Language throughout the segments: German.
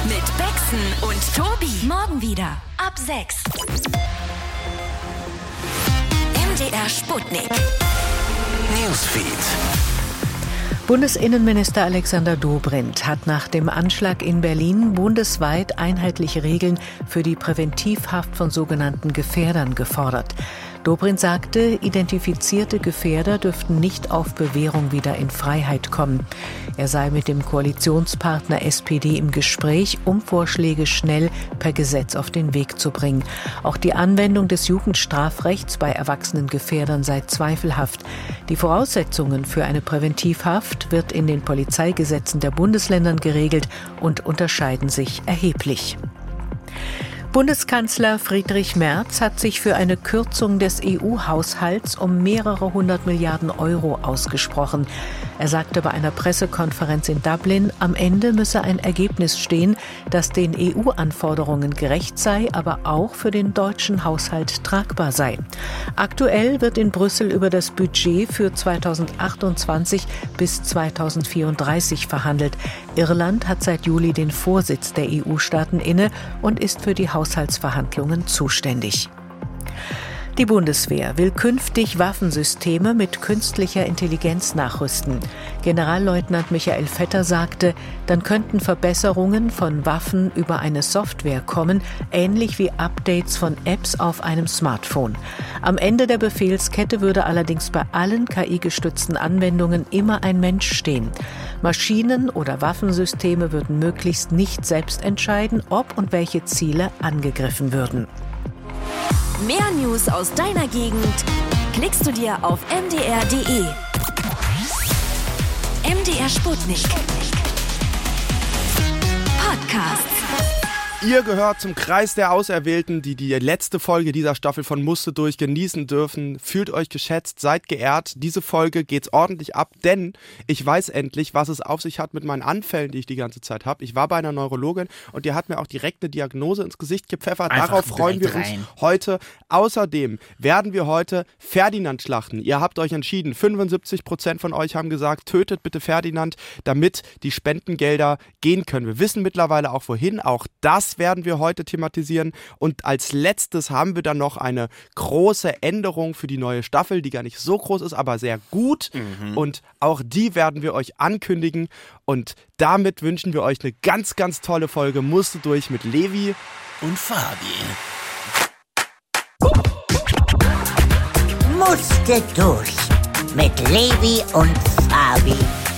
Mit Bexen und Tobi. Morgen wieder ab 6. MDR Sputnik. Newsfeed. Bundesinnenminister Alexander Dobrindt hat nach dem Anschlag in Berlin bundesweit einheitliche Regeln für die Präventivhaft von sogenannten Gefährdern gefordert. Dobrindt sagte, identifizierte Gefährder dürften nicht auf Bewährung wieder in Freiheit kommen. Er sei mit dem Koalitionspartner SPD im Gespräch, um Vorschläge schnell per Gesetz auf den Weg zu bringen. Auch die Anwendung des Jugendstrafrechts bei erwachsenen Gefährdern sei zweifelhaft. Die Voraussetzungen für eine Präventivhaft wird in den Polizeigesetzen der Bundesländern geregelt und unterscheiden sich erheblich. Bundeskanzler Friedrich Merz hat sich für eine Kürzung des EU-Haushalts um mehrere 100 Milliarden Euro ausgesprochen. Er sagte bei einer Pressekonferenz in Dublin, am Ende müsse ein Ergebnis stehen, das den EU-Anforderungen gerecht sei, aber auch für den deutschen Haushalt tragbar sei. Aktuell wird in Brüssel über das Budget für 2028 bis 2034 verhandelt. Irland hat seit Juli den Vorsitz der EU-Staaten inne und ist für die Haushaltsverhandlungen zuständig. Die Bundeswehr will künftig Waffensysteme mit künstlicher Intelligenz nachrüsten. Generalleutnant Michael Vetter sagte, dann könnten Verbesserungen von Waffen über eine Software kommen, ähnlich wie Updates von Apps auf einem Smartphone. Am Ende der Befehlskette würde allerdings bei allen KI-gestützten Anwendungen immer ein Mensch stehen. Maschinen oder Waffensysteme würden möglichst nicht selbst entscheiden, ob und welche Ziele angegriffen würden. Mehr News aus deiner Gegend klickst du dir auf mdr.de. MDR Sputnik. Podcast. Ihr gehört zum Kreis der Auserwählten, die die letzte Folge dieser Staffel von Musste durch genießen dürfen. Fühlt euch geschätzt, seid geehrt. Diese Folge geht's ordentlich ab, denn ich weiß endlich, was es auf sich hat mit meinen Anfällen, die ich die ganze Zeit habe. Ich war bei einer Neurologin und die hat mir auch direkt eine Diagnose ins Gesicht gepfeffert. Einfach darauf freuen wir uns heute. Außerdem werden wir heute Ferdinand schlachten. Ihr habt euch entschieden, 75% von euch haben gesagt, tötet bitte Ferdinand, damit die Spendengelder gehen können. Wir wissen mittlerweile auch wohin, auch das werden wir heute thematisieren. Und als letztes haben wir dann noch eine große Änderung für die neue Staffel, die gar nicht so groß ist, aber sehr gut. Und auch die werden wir euch ankündigen. Und damit wünschen wir euch eine ganz, ganz tolle Folge Musste durch mit Levi und Fabi. Musste durch mit Levi und Fabi.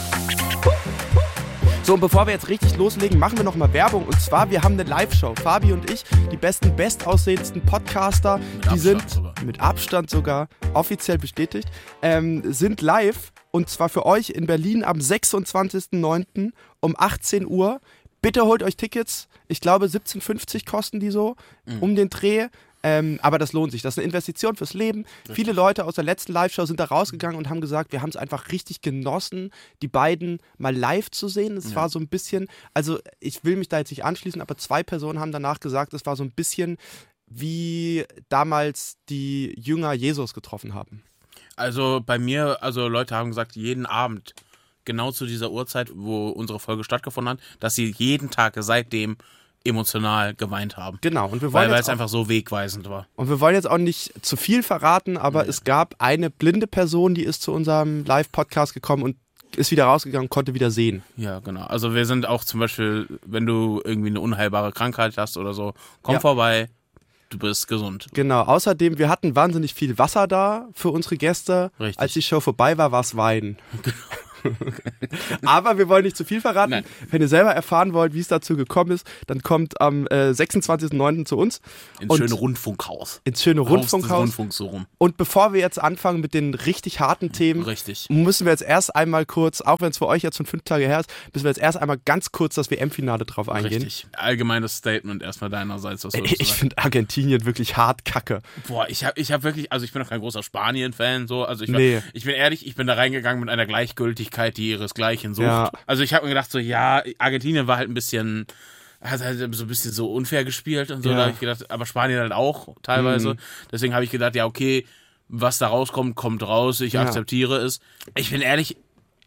So, und bevor wir jetzt richtig loslegen, machen wir nochmal Werbung. Und zwar, wir haben eine Live-Show. Fabi und ich, die bestaussehendsten Podcaster, die sind mit Abstand sogar offiziell bestätigt, sind live. Und zwar für euch in Berlin am 26.09. um 18 Uhr. Bitte holt euch Tickets. Ich glaube, 17,50 kosten die so um den Dreh. Aber das lohnt sich. Das ist eine Investition fürs Leben. Richtig. Viele Leute aus der letzten Live-Show sind da rausgegangen und haben gesagt, wir haben es einfach richtig genossen, die beiden mal live zu sehen. Es war so ein bisschen, also ich will mich da jetzt nicht anschließen, aber 2 Personen haben danach gesagt, es war so ein bisschen wie damals die Jünger Jesus getroffen haben. Also bei mir, also Leute haben gesagt, jeden Abend, genau zu dieser Uhrzeit, wo unsere Folge stattgefunden hat, dass sie jeden Tag seitdem emotional geweint haben. Genau. Und wir wollen weil es einfach so wegweisend war. Und wir wollen jetzt auch nicht zu viel verraten, aber es gab eine blinde Person, die ist zu unserem Live-Podcast gekommen und ist wieder rausgegangen, konnte wieder sehen. Ja, genau. Also wir sind auch zum Beispiel, wenn du irgendwie eine unheilbare Krankheit hast oder so, komm vorbei, du bist gesund. Genau. Außerdem, wir hatten wahnsinnig viel Wasser da für unsere Gäste. Richtig. Als die Show vorbei war, war es Wein. Genau. Aber wir wollen nicht zu viel verraten. Nein. Wenn ihr selber erfahren wollt, wie es dazu gekommen ist, dann kommt am 26.09. zu uns. Ins schöne Rundfunkhaus. Ins schöne Rundfunkhaus. Rundfunks so rum. Und bevor wir jetzt anfangen mit den richtig harten Themen, müssen wir jetzt erst einmal kurz, auch wenn es für euch jetzt schon 5 Tage her ist, müssen wir jetzt erst einmal ganz kurz das WM-Finale drauf eingehen. Richtig. Allgemeines Statement erstmal deinerseits. Was ich finde Argentinien wirklich hart kacke. Boah, ich hab wirklich, also ich bin auch kein großer Spanien-Fan, so. Also ich bin ehrlich, ich bin da reingegangen mit einer Gleichgültigkeit, die ihresgleichen sucht. Ja. Also ich habe mir gedacht, so Argentinien war halt ein bisschen, hat halt so ein bisschen so unfair gespielt und so. Da habe ich gedacht, aber Spanien halt auch teilweise. Deswegen habe ich gedacht, ja okay, was da rauskommt, kommt raus. Ich akzeptiere es. Ich bin ehrlich,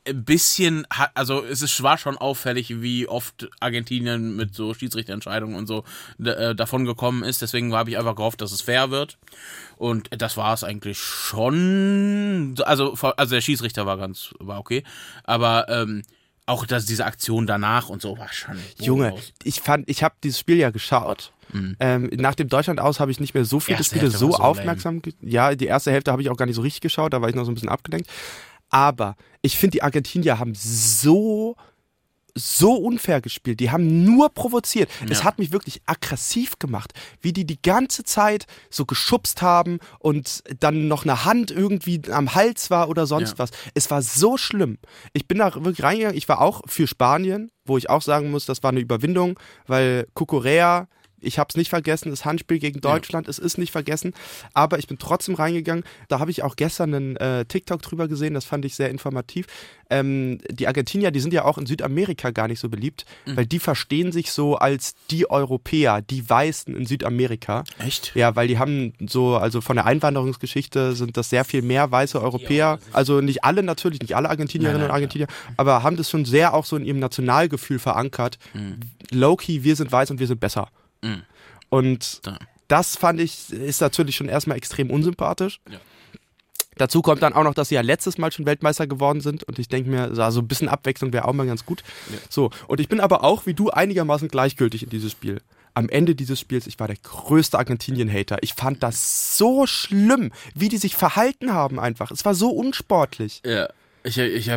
ein bisschen, also war schon auffällig, wie oft Argentinien mit so Schiedsrichterentscheidungen und so davon gekommen ist. Deswegen habe ich einfach gehofft, dass es fair wird. Und das war es eigentlich schon. Also der Schiedsrichter war okay. Aber auch diese Aktion danach und so war schon. Junge, ich habe dieses Spiel ja geschaut. Nach dem Deutschland aus habe ich nicht mehr so viele Spiele so aufmerksam. Ja, die erste Hälfte habe ich auch gar nicht so richtig geschaut, da war ich noch so ein bisschen abgelenkt. Aber ich finde, die Argentinier haben so unfair gespielt. Die haben nur provoziert. Ja. Es hat mich wirklich aggressiv gemacht, wie die ganze Zeit so geschubst haben und dann noch eine Hand irgendwie am Hals war oder sonst was. Es war so schlimm. Ich bin da wirklich reingegangen. Ich war auch für Spanien, wo ich auch sagen muss, das war eine Überwindung, weil Cucurella, ich habe es nicht vergessen, das Handspiel gegen Deutschland, es ist nicht vergessen, aber ich bin trotzdem reingegangen. Da habe ich auch gestern einen TikTok drüber gesehen, das fand ich sehr informativ. Die Argentinier, die sind ja auch in Südamerika gar nicht so beliebt, weil die verstehen sich so als die Europäer, die Weißen in Südamerika. Echt? Ja, weil die haben so, also von der Einwanderungsgeschichte sind das sehr viel mehr weiße Europäer, also nicht alle natürlich, nicht alle Argentinierinnen und Argentinier, aber haben das schon sehr auch so in ihrem Nationalgefühl verankert. Low-key, wir sind weiß und wir sind besser. Und das fand ich, ist natürlich schon erstmal extrem unsympathisch. Ja. Dazu kommt dann auch noch, dass sie ja letztes Mal schon Weltmeister geworden sind und ich denke mir, so ein bisschen Abwechslung wäre auch mal ganz gut. Ja. So, und ich bin aber auch, wie du, einigermaßen gleichgültig in dieses Spiel. Am Ende dieses Spiels, ich war der größte Argentinien-Hater. Ich fand das so schlimm, wie die sich verhalten haben einfach. Es war so unsportlich. Ja, ich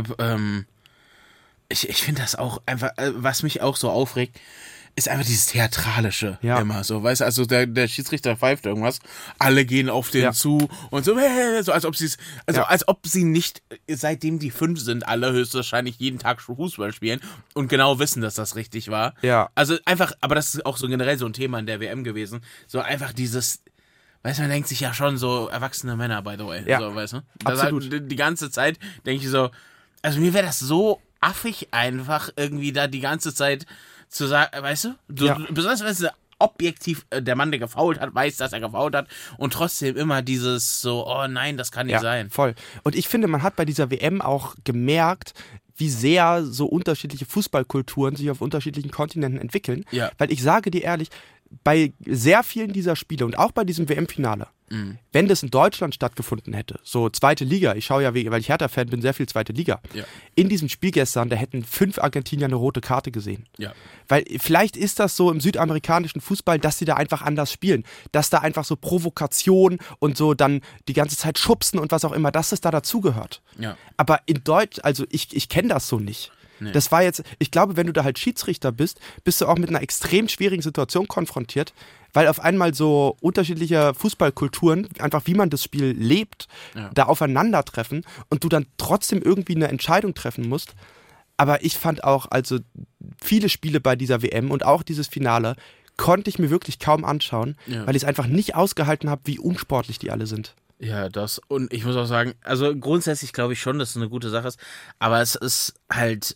finde das auch einfach, was mich auch so aufregt, ist einfach dieses Theatralische immer so, weißt du, also der Schiedsrichter pfeift irgendwas, alle gehen auf den zu und so als ob sie nicht, seitdem die 5 sind, alle höchstwahrscheinlich jeden Tag Fußball spielen und genau wissen, dass das richtig war. Ja. Also einfach, aber das ist auch so generell so ein Thema in der WM gewesen, so einfach dieses, weißt du, man denkt sich ja schon so, erwachsene Männer, by the way, so, weißt du. Absolut. Halt, die ganze Zeit denke ich so, also mir wäre das so affig einfach, irgendwie da die ganze Zeit zu sagen, weißt du? Besonders wenn es objektiv der Mann, der gefoult hat, weiß, dass er gefoult hat und trotzdem immer dieses so, oh nein, das kann nicht sein. Voll. Und ich finde, man hat bei dieser WM auch gemerkt, wie sehr so unterschiedliche Fußballkulturen sich auf unterschiedlichen Kontinenten entwickeln. Ja. Weil ich sage dir ehrlich, bei sehr vielen dieser Spiele und auch bei diesem WM-Finale, wenn das in Deutschland stattgefunden hätte, so zweite Liga, ich schaue ja, weil ich Hertha-Fan bin, sehr viel zweite Liga, in diesem Spiel gestern, da hätten 5 Argentinier eine rote Karte gesehen. Ja. Weil vielleicht ist das so im südamerikanischen Fußball, dass sie da einfach anders spielen, dass da einfach so Provokation und so dann die ganze Zeit schubsen und was auch immer, dass es da dazugehört. Ja. Aber in Deutsch, also ich kenne das so nicht. Nee. Das war jetzt, ich glaube, wenn du da halt Schiedsrichter bist, bist du auch mit einer extrem schwierigen Situation konfrontiert, weil auf einmal so unterschiedliche Fußballkulturen, einfach wie man das Spiel lebt, da aufeinandertreffen und du dann trotzdem irgendwie eine Entscheidung treffen musst. Aber ich fand auch, also viele Spiele bei dieser WM und auch dieses Finale konnte ich mir wirklich kaum anschauen, weil ich es einfach nicht ausgehalten habe, wie unsportlich die alle sind. Ja, das, und ich muss auch sagen, also grundsätzlich glaube ich schon, dass es eine gute Sache ist, aber es ist halt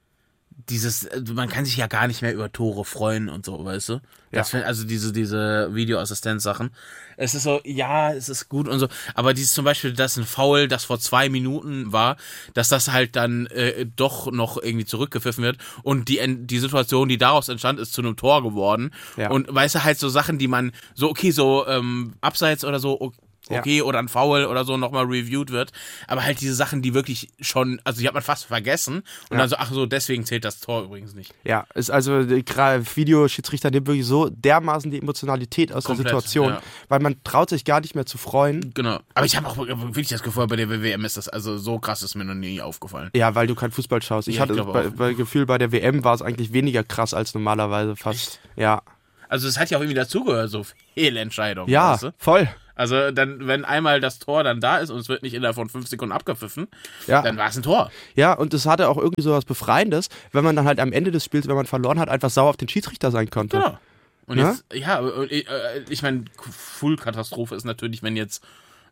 man kann sich ja gar nicht mehr über Tore freuen und so, weißt du? Das, also diese Videoassistenz-Sachen. Es ist so, ja, es ist gut und so, aber dieses zum Beispiel, dass ein Foul, das vor 2 Minuten war, dass das halt dann doch noch irgendwie zurückgepfiffen wird und die Situation, die daraus entstand, ist zu einem Tor geworden. Ja. Und weißt du, halt so Sachen, die man so, okay, so abseits oder so, okay, oder ein Foul oder so nochmal reviewed wird, aber halt diese Sachen, die wirklich schon, also die hat man fast vergessen und dann so, ach so, deswegen zählt das Tor übrigens nicht. Ja, ist also gerade Videoschiedsrichter nimmt wirklich so dermaßen die Emotionalität aus komplett, der Situation, weil man traut sich gar nicht mehr zu freuen. Genau, aber ich habe auch wirklich das Gefühl, bei der WM ist das, also so krass ist mir noch nie aufgefallen. Ja, weil du kein Fußball schaust. Ich hatte bei Gefühl, bei der WM war es eigentlich weniger krass als normalerweise fast. Echt? Ja. Also es hat ja auch irgendwie dazugehört, so Fehlentscheidungen. Ja, weißt du? Voll. Also dann, wenn einmal das Tor dann da ist und es wird nicht innerhalb von 5 Sekunden abgepfiffen, dann war es ein Tor. Ja, und es hatte auch irgendwie so was Befreiendes, wenn man dann halt am Ende des Spiels, wenn man verloren hat, einfach sauer auf den Schiedsrichter sein konnte. Genau. Und jetzt, ich meine, Full-Katastrophe ist natürlich, wenn jetzt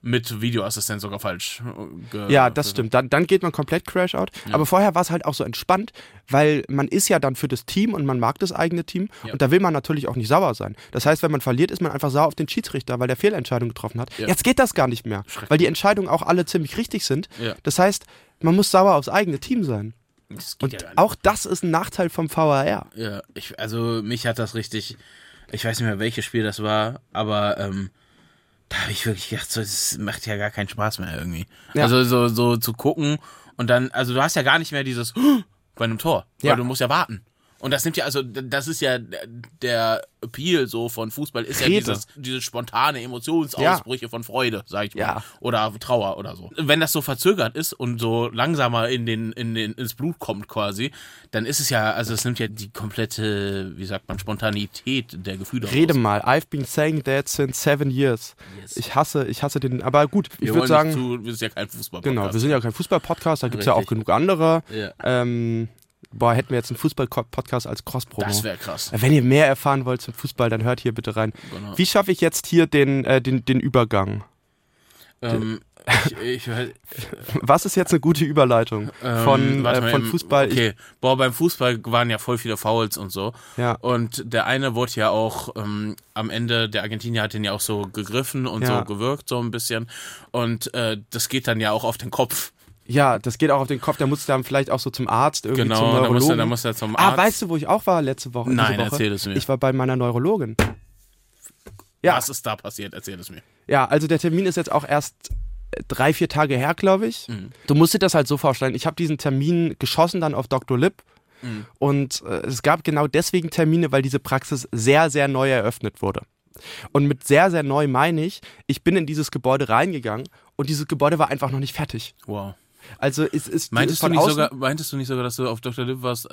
mit Videoassistent sogar falsch. Ja, das stimmt. Dann geht man komplett Crash-Out. Ja. Aber vorher war es halt auch so entspannt, weil man ist ja dann für das Team und man mag das eigene Team. Ja. Und da will man natürlich auch nicht sauer sein. Das heißt, wenn man verliert, ist man einfach sauer auf den Schiedsrichter, weil der Fehlentscheidung getroffen hat. Ja. Jetzt geht das gar nicht mehr, weil die Entscheidungen auch alle ziemlich richtig sind. Ja. Das heißt, man muss sauer aufs eigene Team sein. Und ja auch das ist ein Nachteil vom VAR. Ja, also mich hat das richtig, ich weiß nicht mehr, welches Spiel das war, aber da habe ich wirklich gedacht, so, das macht ja gar keinen Spaß mehr irgendwie. Ja. Also so zu gucken und dann, also du hast ja gar nicht mehr dieses bei einem Tor, weil du musst ja warten. Und das nimmt ja, also das ist ja der Appeal so von Fußball, ist ja diese spontane Emotionsausbrüche von Freude, sag ich mal. Ja. Oder Trauer oder so. Wenn das so verzögert ist und so langsamer ins Blut kommt quasi, dann ist es ja, also es nimmt ja die komplette, wie sagt man, Spontanität der Gefühle raus. Rede mal, I've been saying that since 7 years. Yes. Ich hasse den, aber gut, ich würde sagen... wir sind ja kein Fußball-Podcast. Genau, wir sind ja kein Fußball-Podcast, da gibt es ja auch genug andere. Ja. Hätten wir jetzt einen Fußball-Podcast als Cross-Promo. Das wäre krass. Wenn ihr mehr erfahren wollt zum Fußball, dann hört hier bitte rein. Genau. Wie schaffe ich jetzt hier den Übergang? Was ist jetzt eine gute Überleitung von Fußball? Okay, beim Fußball waren ja voll viele Fouls und so. Ja. Und der eine wurde ja auch am Ende, der Argentinier hat den ja auch so gegriffen und so gewirkt, so ein bisschen. Und das geht dann ja auch auf den Kopf. Ja, das geht auch auf den Kopf, der muss dann vielleicht auch so zum Arzt, irgendwie zum Neurologen. Genau, da muss er zum Arzt. Weißt du, wo ich auch war letzte Woche? Nein, erzähl es mir. Ich war bei meiner Neurologin. Ja. Was ist da passiert? Erzähl es mir. Ja, also der Termin ist jetzt auch erst 3-4 Tage her, glaube ich. Mhm. Du musst dir das halt so vorstellen, ich habe diesen Termin geschossen dann auf Dr. Lipp. Mhm. Und es gab genau deswegen Termine, weil diese Praxis sehr, sehr neu eröffnet wurde. Und mit sehr, sehr neu meine ich bin in dieses Gebäude reingegangen und dieses Gebäude war einfach noch nicht fertig. Wow. Also es meintest du nicht sogar, dass du auf Dr. Lipp warst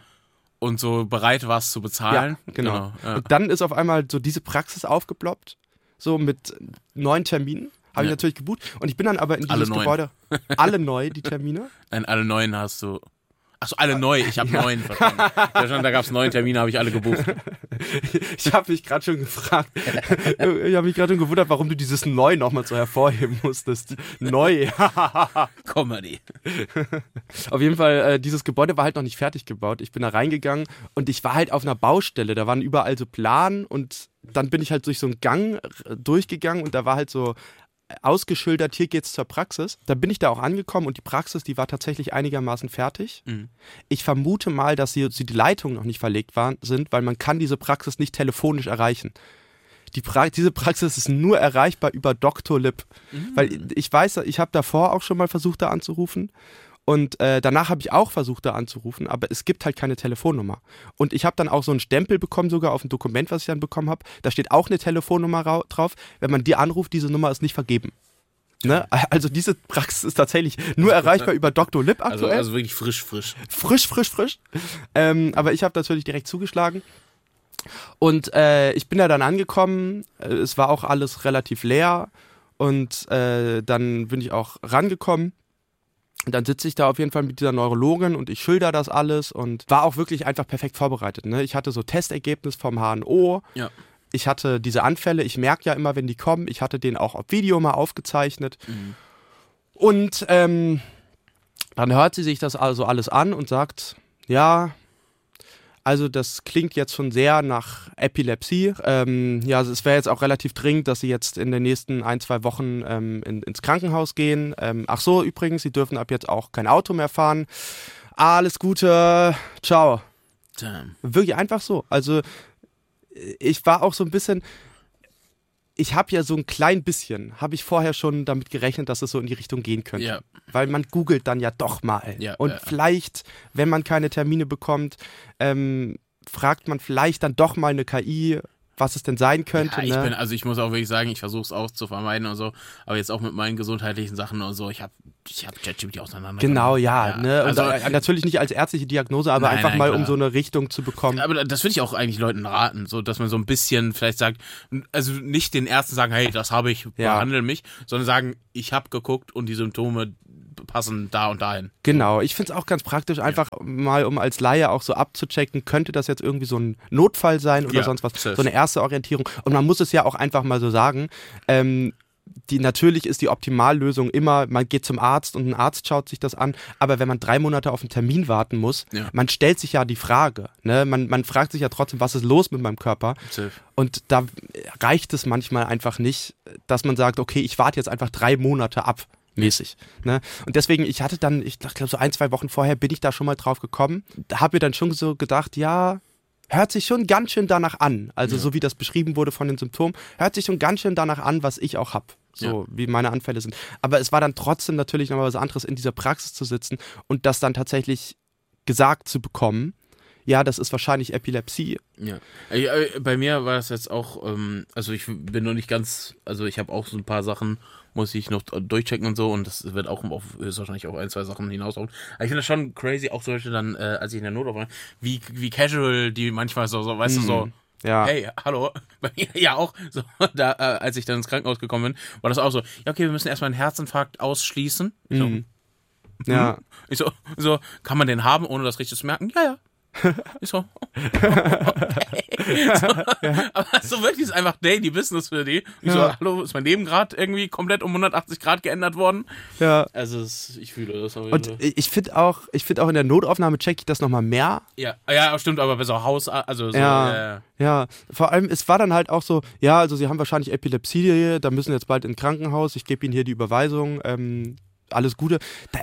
und so bereit warst zu bezahlen? Ja, genau. Ja. Und dann ist auf einmal so diese Praxis aufgeploppt, so mit 9 Terminen. Habe ich natürlich gebucht. Und ich bin dann aber in dieses Gebäude. Alle neu, die Termine? Nein, alle 9 hast du... Achso, alle neu. Ich habe 9 verstanden. Da gab es 9 Termine, habe ich alle gebucht. Ich habe mich gerade schon gefragt. Ich habe mich gerade schon gewundert, warum du dieses Neu nochmal so hervorheben musstest. Neu. Comedy. Auf jeden Fall, dieses Gebäude war halt noch nicht fertig gebaut. Ich bin da reingegangen und ich war halt auf einer Baustelle. Da waren überall so Planen und dann bin ich halt durch so einen Gang durchgegangen und da war halt so ausgeschildert, hier geht's zur Praxis. Da bin ich da auch angekommen und die Praxis, die war tatsächlich einigermaßen fertig. Mhm. Ich vermute mal, dass die Leitungen noch nicht verlegt sind, weil man kann diese Praxis nicht telefonisch erreichen. Diese Praxis ist nur erreichbar über Dr. Lipp. Mhm. Weil ich weiß, ich habe davor auch schon mal versucht, da anzurufen. Und danach habe ich auch versucht, da anzurufen, aber es gibt halt keine Telefonnummer. Und ich habe dann auch so einen Stempel bekommen, sogar auf ein Dokument, was ich dann bekommen habe. Da steht auch eine Telefonnummer drauf. Wenn man die anruft, diese Nummer ist nicht vergeben. Ne? Also diese Praxis ist tatsächlich nur erreichbar über Dr. Lipp aktuell. Also wirklich frisch. Frisch. Aber ich habe natürlich direkt zugeschlagen. Und ich bin da dann angekommen. Es war auch alles relativ leer. Und dann bin ich auch rangekommen. Und dann sitze ich da auf jeden Fall mit dieser Neurologin und ich schilder das alles und war auch wirklich einfach perfekt vorbereitet. Ne? Ich hatte so Testergebnis vom HNO, ich hatte diese Anfälle, ich merke ja immer, wenn die kommen, ich hatte den auch auf Video mal aufgezeichnet. Mhm. Und dann hört sie sich das also alles an und sagt, ja, also das klingt jetzt schon sehr nach Epilepsie. Es wäre jetzt auch relativ dringend, dass Sie jetzt in den nächsten 1-2 Wochen ins Krankenhaus gehen. Ach so, übrigens, Sie dürfen ab jetzt auch kein Auto mehr fahren. Alles Gute, ciao. Damn. Wirklich einfach so. Also ich war auch so ein bisschen... Ich habe ja so ein klein bisschen, habe ich vorher schon damit gerechnet, dass es so in die Richtung gehen könnte. Ja. Weil man googelt dann ja doch mal. Ja, und vielleicht, wenn man keine Termine bekommt, fragt man vielleicht dann doch mal eine KI, was es denn sein könnte. Ja, ich muss auch wirklich sagen, ich versuche es auch zu vermeiden und so, aber jetzt auch mit meinen gesundheitlichen Sachen und so, ich hab ChatGPT auseinander. Genau, ja. Ne? Also, natürlich nicht als ärztliche Diagnose, aber einfach mal, um so eine Richtung zu bekommen. Aber das würde ich auch eigentlich Leuten raten, so, dass man so ein bisschen vielleicht sagt, also nicht den Ärzten sagen, hey, das habe ich, behandle mich, sondern sagen, ich habe geguckt und die Symptome passen da und dahin. Genau, ich finde es auch ganz praktisch, einfach mal, um als Laie auch so abzuchecken, könnte das jetzt irgendwie so ein Notfall sein oder sonst was, so eine erste Orientierung. Und man muss es ja auch einfach mal so sagen, natürlich ist die Optimallösung immer, man geht zum Arzt und ein Arzt schaut sich das an, aber wenn man 3 Monate auf einen Termin warten muss, man stellt sich ja die Frage, ne? Man fragt sich ja trotzdem, was ist los mit meinem Körper? Safe. Und da reicht es manchmal einfach nicht, dass man sagt, okay, ich warte jetzt einfach 3 Monate ab. Mäßig. Ne? Und deswegen, ich hatte dann, ich glaube so 1-2 Wochen vorher bin ich da schon mal drauf gekommen, habe mir dann schon so gedacht, ja, hört sich schon ganz schön danach an, also so wie das beschrieben wurde von den Symptomen, hört sich schon ganz schön danach an, was ich auch habe, so wie meine Anfälle sind. Aber es war dann trotzdem natürlich nochmal was anderes, in dieser Praxis zu sitzen und das dann tatsächlich gesagt zu bekommen, ja, das ist wahrscheinlich Epilepsie. Ja, bei mir war das jetzt auch, also ich bin noch nicht ganz, also ich habe auch so ein paar Sachen, muss ich noch durchchecken und so und das wird auch auf wahrscheinlich auch 1-2 Sachen hinauslaufen. Aber ich finde das schon crazy, auch zum Beispiel dann, als ich in der Notaufnahme war, wie casual die manchmal so weißt du, so, hey, hallo, bei mir ja auch, so, da, als ich dann ins Krankenhaus gekommen bin, war das auch so, ja okay, wir müssen erstmal einen Herzinfarkt ausschließen. Ja. Ich so, kann man den haben, ohne das richtig zu merken? Ja. Ich so, okay. Aber so wirklich ist einfach Daily Business für die. Ich so, hallo, ist mein Leben gerade irgendwie komplett um 180 Grad geändert worden? Ja. Also ich fühle das auch. Und ich finde auch in der Notaufnahme checke ich das nochmal mehr. Ja, stimmt, aber bei so Haus, also so. Ja, vor allem, es war dann halt auch so, ja, also sie haben wahrscheinlich Epilepsie, da müssen jetzt bald ins Krankenhaus, ich gebe ihnen hier die Überweisung, alles Gute.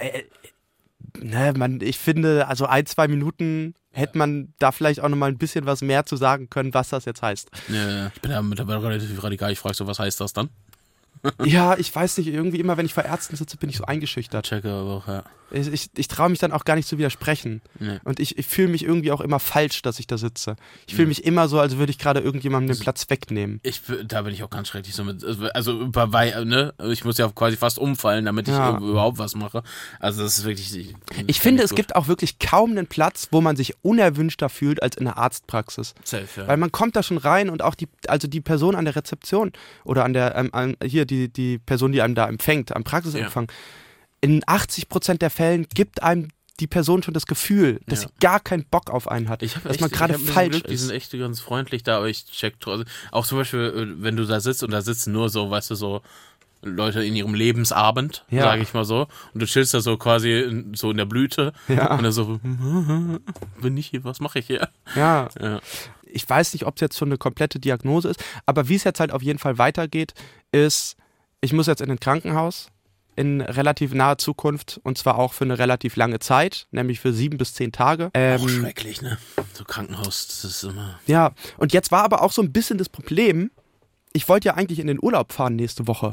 Ich finde, also 1-2 Minuten hätte man da vielleicht auch nochmal ein bisschen was mehr zu sagen können, was das jetzt heißt. Ja, ich bin ja mittlerweile relativ radikal. Ich frage so, was heißt das dann? Ja, ich weiß nicht, irgendwie immer, wenn ich vor Ärzten sitze, bin ich so eingeschüchtert. Checke aber auch, ja. Ich traue mich dann auch gar nicht zu widersprechen. Nee. Und ich fühle mich irgendwie auch immer falsch, dass ich da sitze. Ich fühle mich immer so, als würde ich gerade irgendjemandem den Platz wegnehmen. Da bin ich auch ganz schrecklich so mit. Also, ne? Ich muss ja quasi fast umfallen, damit ich überhaupt was mache. Also, das ist wirklich. Ich finde, es gibt auch wirklich kaum einen Platz, wo man sich unerwünschter fühlt, als in der Arztpraxis. Safe, ja. Weil man kommt da schon rein und auch die Person an der Rezeption oder an der, die Person, die einem da empfängt, am Praxisempfang. In 80% der Fällen gibt einem die Person schon das Gefühl, dass sie gar keinen Bock auf einen hat, dass man gerade falsch ist. Die sind echt ganz freundlich da, aber ich check trotzdem. Auch zum Beispiel, wenn du da sitzt und da sitzen nur so, weißt du, so Leute in ihrem Lebensabend, sage ich mal so, und du chillst da so quasi so in der Blüte und dann so, bin ich hier, was mache ich hier? Ja. Ich weiß nicht, ob es jetzt schon eine komplette Diagnose ist, aber wie es jetzt halt auf jeden Fall weitergeht, ist, ich muss jetzt in ein Krankenhaus in relativ naher Zukunft und zwar auch für eine relativ lange Zeit, nämlich für 7 bis 10 Tage. Auch schrecklich, ne? So Krankenhaus, das ist immer... Ja, und jetzt war aber auch so ein bisschen das Problem, ich wollte ja eigentlich in den Urlaub fahren nächste Woche.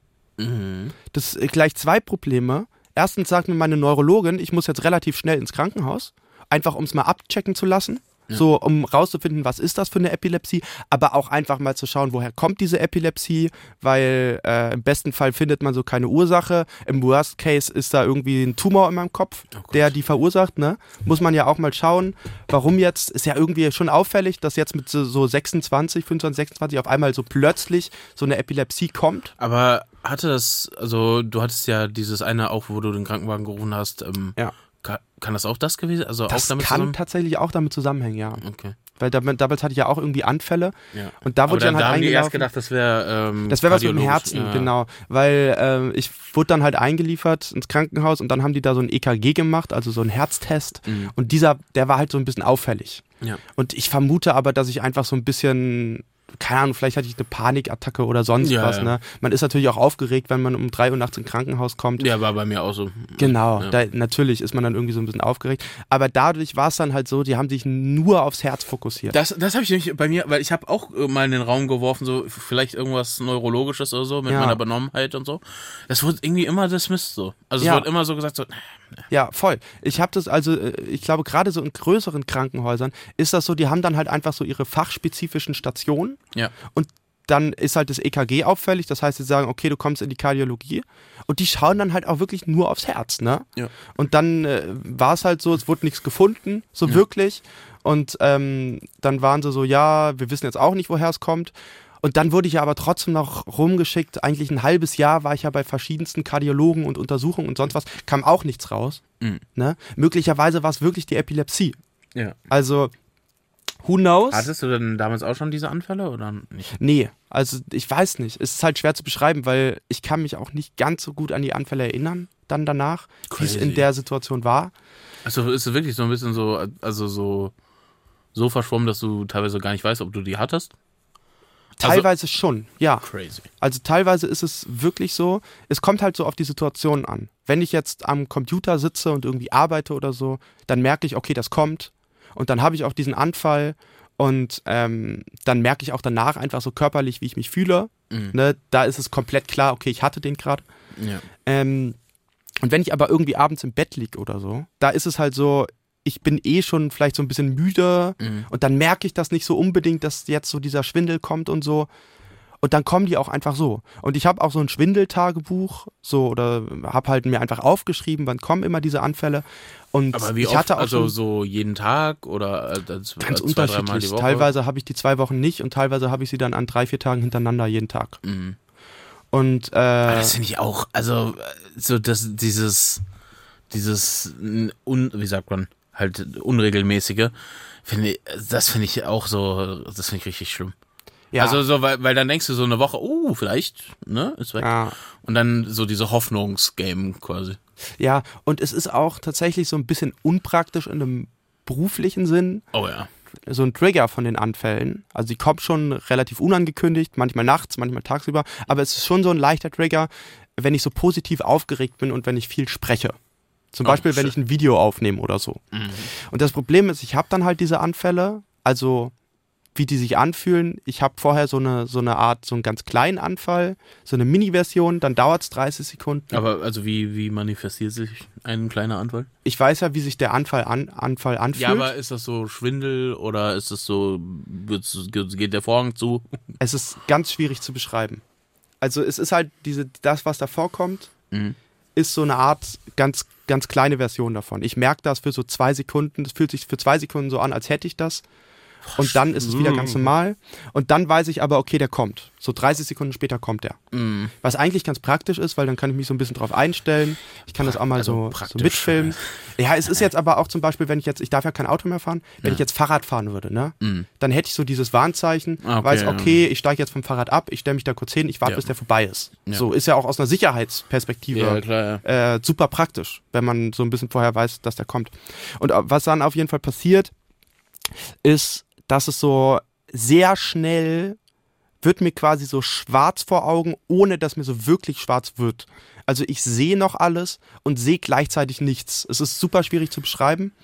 Das gleich 2 Probleme. Erstens sagt mir meine Neurologin, ich muss jetzt relativ schnell ins Krankenhaus, einfach um es mal abchecken zu lassen. So, um rauszufinden, was ist das für eine Epilepsie, aber auch einfach mal zu schauen, woher kommt diese Epilepsie, weil im besten Fall findet man so keine Ursache. Im Worst Case ist da irgendwie ein Tumor in meinem Kopf, der die verursacht, ne? Muss man ja auch mal schauen, warum jetzt, ist ja irgendwie schon auffällig, dass jetzt mit so 25, 25, 26 auf einmal so plötzlich so eine Epilepsie kommt. Aber hatte das, also du hattest ja dieses eine auch, wo du den Krankenwagen gerufen hast, kann das auch das gewesen? Also das auch damit kann tatsächlich auch damit zusammenhängen, ja. Okay. Weil damals hatte ich ja auch irgendwie Anfälle. Ja. Und da wurde dann halt da haben die eingelaufen. Erst gedacht, das wäre was mit dem Herzen, genau. Weil ich wurde dann halt eingeliefert ins Krankenhaus und dann haben die da so ein EKG gemacht, also so einen Herztest. Und der war halt so ein bisschen auffällig. Ja. Und ich vermute aber, dass ich einfach so ein bisschen... keine Ahnung, vielleicht hatte ich eine Panikattacke oder sonst was. Ne? Man ist natürlich auch aufgeregt, wenn man um 3 Uhr nachts ins Krankenhaus kommt. Ja, war bei mir auch so. Genau, natürlich ist man dann irgendwie so ein bisschen aufgeregt. Aber dadurch war es dann halt so, die haben sich nur aufs Herz fokussiert. Das habe ich nämlich bei mir, weil ich habe auch mal in den Raum geworfen, so vielleicht irgendwas Neurologisches oder so, mit meiner Benommenheit und so. Das wurde irgendwie immer dismissed so. Also es wird immer so gesagt, so... Ja, voll. Ich habe das ich glaube gerade so in größeren Krankenhäusern ist das so, die haben dann halt einfach so ihre fachspezifischen Stationen und dann ist halt das EKG auffällig, das heißt, sie sagen, okay, du kommst in die Kardiologie und die schauen dann halt auch wirklich nur aufs Herz, ne? Ja. Und dann war es halt so, es wurde nichts gefunden, so wirklich und dann waren sie so, ja, wir wissen jetzt auch nicht, woher es kommt. Und dann wurde ich ja aber trotzdem noch rumgeschickt. Eigentlich ein halbes Jahr war ich ja bei verschiedensten Kardiologen und Untersuchungen und sonst was. Kam auch nichts raus. Ne? Möglicherweise war es wirklich die Epilepsie. Ja. Also, Who knows? Hattest du denn damals auch schon diese Anfälle oder nicht? Nee, also ich weiß nicht. Es ist halt schwer zu beschreiben, weil ich kann mich auch nicht ganz so gut an die Anfälle erinnern, dann danach, wie es in der Situation war. Also ist es wirklich so ein bisschen so, also so verschwommen, dass du teilweise gar nicht weißt, ob du die hattest? Teilweise schon, ja. Crazy. Also teilweise ist es wirklich so, es kommt halt so auf die Situation an. Wenn ich jetzt am Computer sitze und irgendwie arbeite oder so, dann merke ich, okay, das kommt. Und dann habe ich auch diesen Anfall und dann merke ich auch danach einfach so körperlich, wie ich mich fühle. Ne? Da ist es komplett klar, okay, ich hatte den gerade. Ja. Und wenn ich aber irgendwie abends im Bett liege oder so, da ist es halt so, ich bin schon vielleicht so ein bisschen müde und dann merke ich das nicht so unbedingt, dass jetzt so dieser Schwindel kommt und so. Und dann kommen die auch einfach so. Und ich habe auch so ein Schwindeltagebuch, so, oder habe halt mir einfach aufgeschrieben, wann kommen immer diese Anfälle. Und aber wie ich oft? hatte auch also so jeden Tag oder ganz 2-3 Mal unterschiedlich. die Woche? Teilweise habe ich die 2 Wochen nicht und teilweise habe ich sie dann an 3-4 Tagen hintereinander jeden Tag. Und das finde ich auch, also so wie sagt man, halt unregelmäßige, das finde ich auch so, das finde ich richtig schlimm. ja, Also so, weil dann denkst du so eine Woche, vielleicht, ne, ist weg. ja. Und dann so diese Hoffnungsgame quasi. Ja, und es ist auch tatsächlich so ein bisschen unpraktisch in einem beruflichen Sinn. Oh ja. So ein Trigger von den Anfällen. Also die kommt schon relativ unangekündigt, manchmal nachts, manchmal tagsüber, aber es ist schon so ein leichter Trigger, wenn ich so positiv aufgeregt bin und wenn ich viel spreche. Zum Beispiel, wenn ich ein Video aufnehme oder so. Und das Problem ist, ich habe dann halt diese Anfälle, also wie die sich anfühlen. Ich habe vorher so eine Art, so einen ganz kleinen Anfall, so eine Mini-Version, dann dauert es 30 Sekunden. Aber also wie manifestiert sich ein kleiner Anfall? Ich weiß ja, wie sich der Anfall anfühlt. Ja, aber ist das so Schwindel oder ist das so, geht der Vorhang zu? Es ist ganz schwierig zu beschreiben. Also es ist halt das, was da vorkommt, ist so eine Art ganz, ganz kleine Version davon. Ich merke das für so 2 Sekunden, das fühlt sich für 2 Sekunden so an, als hätte ich das. Und dann ist es wieder ganz normal. Und dann weiß ich aber, okay, der kommt. So 30 Sekunden später kommt der. Was eigentlich ganz praktisch ist, weil dann kann ich mich so ein bisschen drauf einstellen. Ich kann das auch mal so mitfilmen. Ja, es ist jetzt aber auch zum Beispiel, ich darf ja kein Auto mehr fahren, wenn ich jetzt Fahrrad fahren würde, ne? Dann hätte ich so dieses Warnzeichen, weiß, okay, ich steige jetzt vom Fahrrad ab, ich stelle mich da kurz hin, ich warte, bis der vorbei ist. Ja. So ist ja auch aus einer Sicherheitsperspektive super praktisch, wenn man so ein bisschen vorher weiß, dass der kommt. Und was dann auf jeden Fall passiert, ist, dass es so sehr schnell wird mir quasi so schwarz vor Augen, ohne dass mir so wirklich schwarz wird. Also ich sehe noch alles und sehe gleichzeitig nichts. Es ist super schwierig zu beschreiben.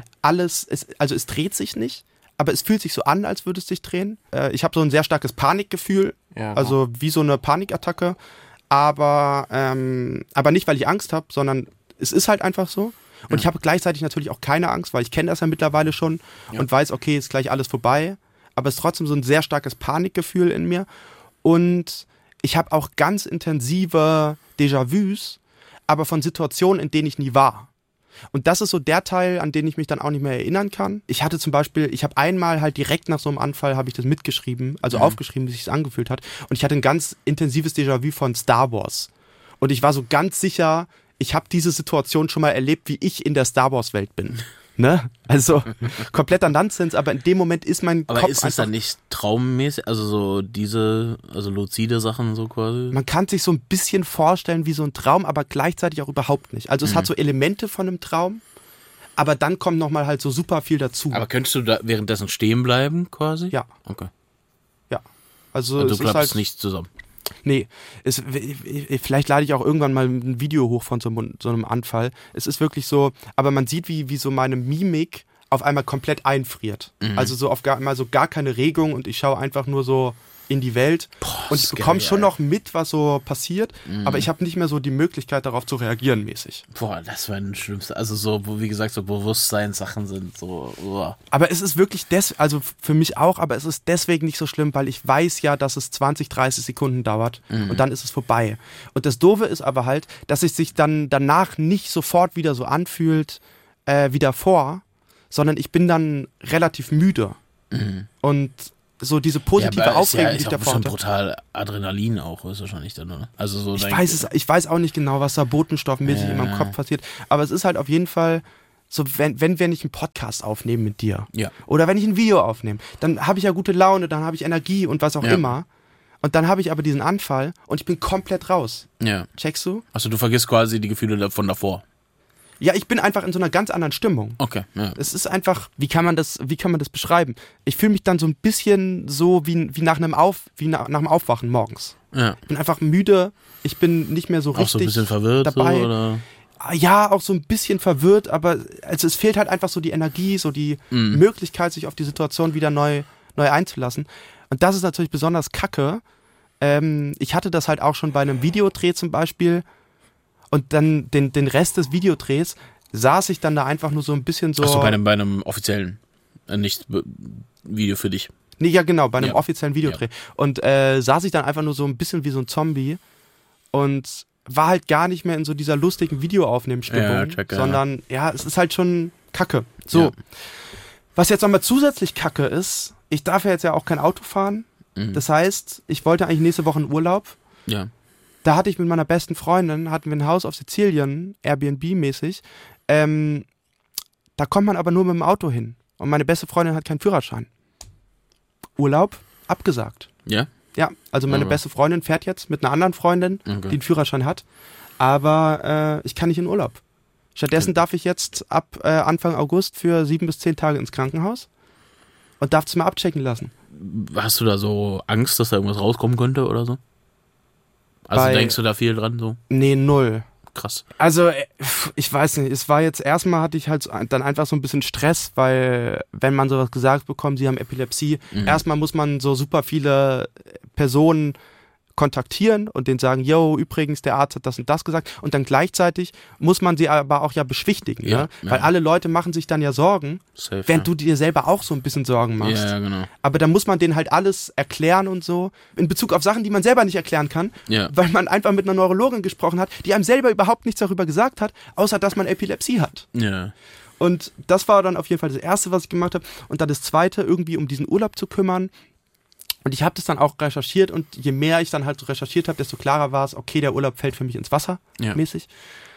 Es dreht sich nicht, aber es fühlt sich so an, als würde es sich drehen. Ich habe so ein sehr starkes Panikgefühl, also wie so eine Panikattacke, aber nicht, weil ich Angst habe, sondern es ist halt einfach so. Und ich habe gleichzeitig natürlich auch keine Angst, weil ich kenne das ja mittlerweile schon und weiß, okay, ist gleich alles vorbei. Aber es ist trotzdem so ein sehr starkes Panikgefühl in mir. Und ich habe auch ganz intensive Déjà-vus, aber von Situationen, in denen ich nie war. Und das ist so der Teil, an den ich mich dann auch nicht mehr erinnern kann. Ich hatte zum Beispiel, ich habe einmal halt direkt nach so einem Anfall, habe ich das mitgeschrieben, also aufgeschrieben, wie sich das angefühlt hat. Und ich hatte ein ganz intensives Déjà-vu von Star Wars. Und ich war so ganz sicher, ich habe diese Situation schon mal erlebt, wie ich in der Star Wars Welt bin. Ne? Also kompletter Nonsens, aber in dem Moment ist mein Kopf aber ist es dann nicht traummäßig, also so luzide Sachen so quasi? Man kann sich so ein bisschen vorstellen wie so ein Traum, aber gleichzeitig auch überhaupt nicht. Also es hat so Elemente von einem Traum, aber dann kommt nochmal halt so super viel dazu. Aber könntest du da währenddessen stehen bleiben quasi? Ja. Okay. Ja. Also du es klappst ist halt nicht zusammen. Nee, vielleicht lade ich auch irgendwann mal ein Video hoch von so einem Anfall. Es ist wirklich so, aber man sieht, wie so meine Mimik auf einmal komplett einfriert. Also so auf gar keine Regung und ich schaue einfach nur so in die Welt. Und ich bekomme schon noch mit, was so passiert, aber ich habe nicht mehr so die Möglichkeit, darauf zu reagieren mäßig. Boah, das war ein Schlimmste. Also so, wie gesagt, so Bewusstseinssachen sind so. Aber es ist wirklich, also für mich auch, aber es ist deswegen nicht so schlimm, weil ich weiß ja, dass es 20, 30 Sekunden dauert und dann ist es vorbei. Und das Doofe ist aber halt, dass es sich dann danach nicht sofort wieder so anfühlt wie davor, sondern ich bin dann relativ müde. Und so diese positive Aufregung, die ich davor hatte. Brutal Adrenalin auch, ist wahrscheinlich dann, oder? Also so ich weiß auch nicht genau, was da botenstoffmäßig in meinem Kopf passiert, aber es ist halt auf jeden Fall so wenn wir nicht einen Podcast aufnehmen mit dir oder wenn ich ein Video aufnehme, dann habe ich ja gute Laune, dann habe ich Energie und was auch immer. Und dann habe ich aber diesen Anfall und ich bin komplett raus. Ja. Checkst du? Also du vergisst quasi die Gefühle von davor. Ja, ich bin einfach in so einer ganz anderen Stimmung. Okay. Ja. Es ist einfach, wie kann man das beschreiben? Ich fühle mich dann so ein bisschen so wie nach einem Aufwachen morgens. Ja. Ich bin einfach müde, ich bin nicht mehr so richtig auch so ein bisschen verwirrt dabei. So, oder? Ja, auch so ein bisschen verwirrt, aber also es fehlt halt einfach so die Energie, so die Möglichkeit, sich auf die Situation wieder neu einzulassen. Und das ist natürlich besonders kacke. Ich hatte das halt auch schon bei einem Videodreh zum Beispiel. Und dann den Rest des Videodrehs saß ich dann da einfach nur so ein bisschen so... Achso, bei einem offiziellen, nicht Video für dich. Nee, ja genau, bei einem offiziellen Videodreh. Ja. Und saß ich dann einfach nur so ein bisschen wie so ein Zombie und war halt gar nicht mehr in so dieser lustigen Videoaufnehmstimmung, sondern es ist halt schon Kacke. So, was jetzt nochmal zusätzlich Kacke ist, ich darf ja jetzt ja auch kein Auto fahren. Das heißt, ich wollte eigentlich nächste Woche in Urlaub. Ja. Da hatte ich mit meiner besten Freundin, hatten wir ein Haus auf Sizilien, Airbnb-mäßig. Da kommt man aber nur mit dem Auto hin. Und meine beste Freundin hat keinen Führerschein. Urlaub abgesagt. Ja? Ja, also meine beste Freundin fährt jetzt mit einer anderen Freundin, die einen Führerschein hat. Aber ich kann nicht in Urlaub. Stattdessen darf ich jetzt ab Anfang August für 7 bis 10 Tage ins Krankenhaus und darf es mir abchecken lassen. Hast du da so Angst, dass da irgendwas rauskommen könnte oder so? Also denkst du da viel dran so? Nee, null. Krass. Also, ich weiß nicht, es war jetzt, erstmal hatte ich halt dann einfach so ein bisschen Stress, weil wenn man sowas gesagt bekommt, sie haben Epilepsie, erstmal muss man so super viele Personen kontaktieren und denen sagen, yo, übrigens, der Arzt hat das und das gesagt, und dann gleichzeitig muss man sie aber auch beschwichtigen, ne? Weil alle Leute machen sich dann Sorgen, safe, während du dir selber auch so ein bisschen Sorgen machst. Ja, genau. Aber dann muss man denen halt alles erklären und so, in Bezug auf Sachen, die man selber nicht erklären kann, weil man einfach mit einer Neurologin gesprochen hat, die einem selber überhaupt nichts darüber gesagt hat, außer dass man Epilepsie hat. Ja. Und das war dann auf jeden Fall das Erste, was ich gemacht habe. Und dann das Zweite, irgendwie um diesen Urlaub zu kümmern. Und ich habe das dann auch recherchiert und je mehr ich dann halt so recherchiert habe, desto klarer war es, okay, der Urlaub fällt für mich ins Wasser, mäßig.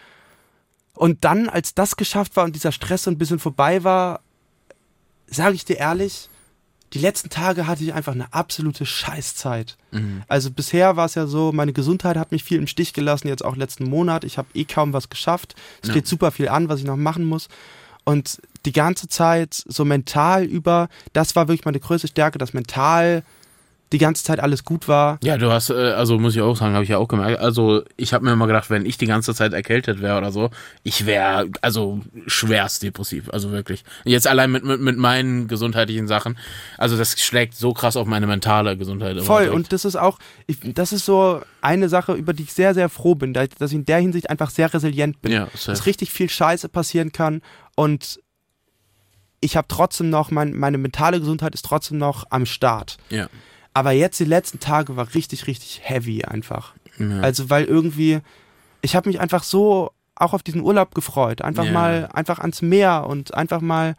Und dann, als das geschafft war und dieser Stress so ein bisschen vorbei war, sage ich dir ehrlich, die letzten Tage hatte ich einfach eine absolute Scheißzeit. Also bisher war es ja so, meine Gesundheit hat mich viel im Stich gelassen, jetzt auch letzten Monat. Ich habe kaum was geschafft. Es steht super viel an, was ich noch machen muss. Und die ganze Zeit so mental über, das war wirklich meine größte Stärke, dass mental die ganze Zeit alles gut war. Ja, du hast, also muss ich auch sagen, habe ich ja auch gemerkt, also ich habe mir immer gedacht, wenn ich die ganze Zeit erkältet wäre oder so, ich wäre also schwerst depressiv, also wirklich. Jetzt allein mit meinen gesundheitlichen Sachen, also das schlägt so krass auf meine mentale Gesundheit. Voll, und das ist auch, das ist so eine Sache, über die ich sehr, sehr froh bin, dass ich in der Hinsicht einfach sehr resilient bin. Ja, dass richtig viel Scheiße passieren kann und ich habe trotzdem noch, meine mentale Gesundheit ist trotzdem noch am Start. Ja. Aber jetzt die letzten Tage war richtig, richtig heavy einfach. Ja. Also weil irgendwie, ich habe mich einfach so auch auf diesen Urlaub gefreut. Einfach ans Meer und einfach mal,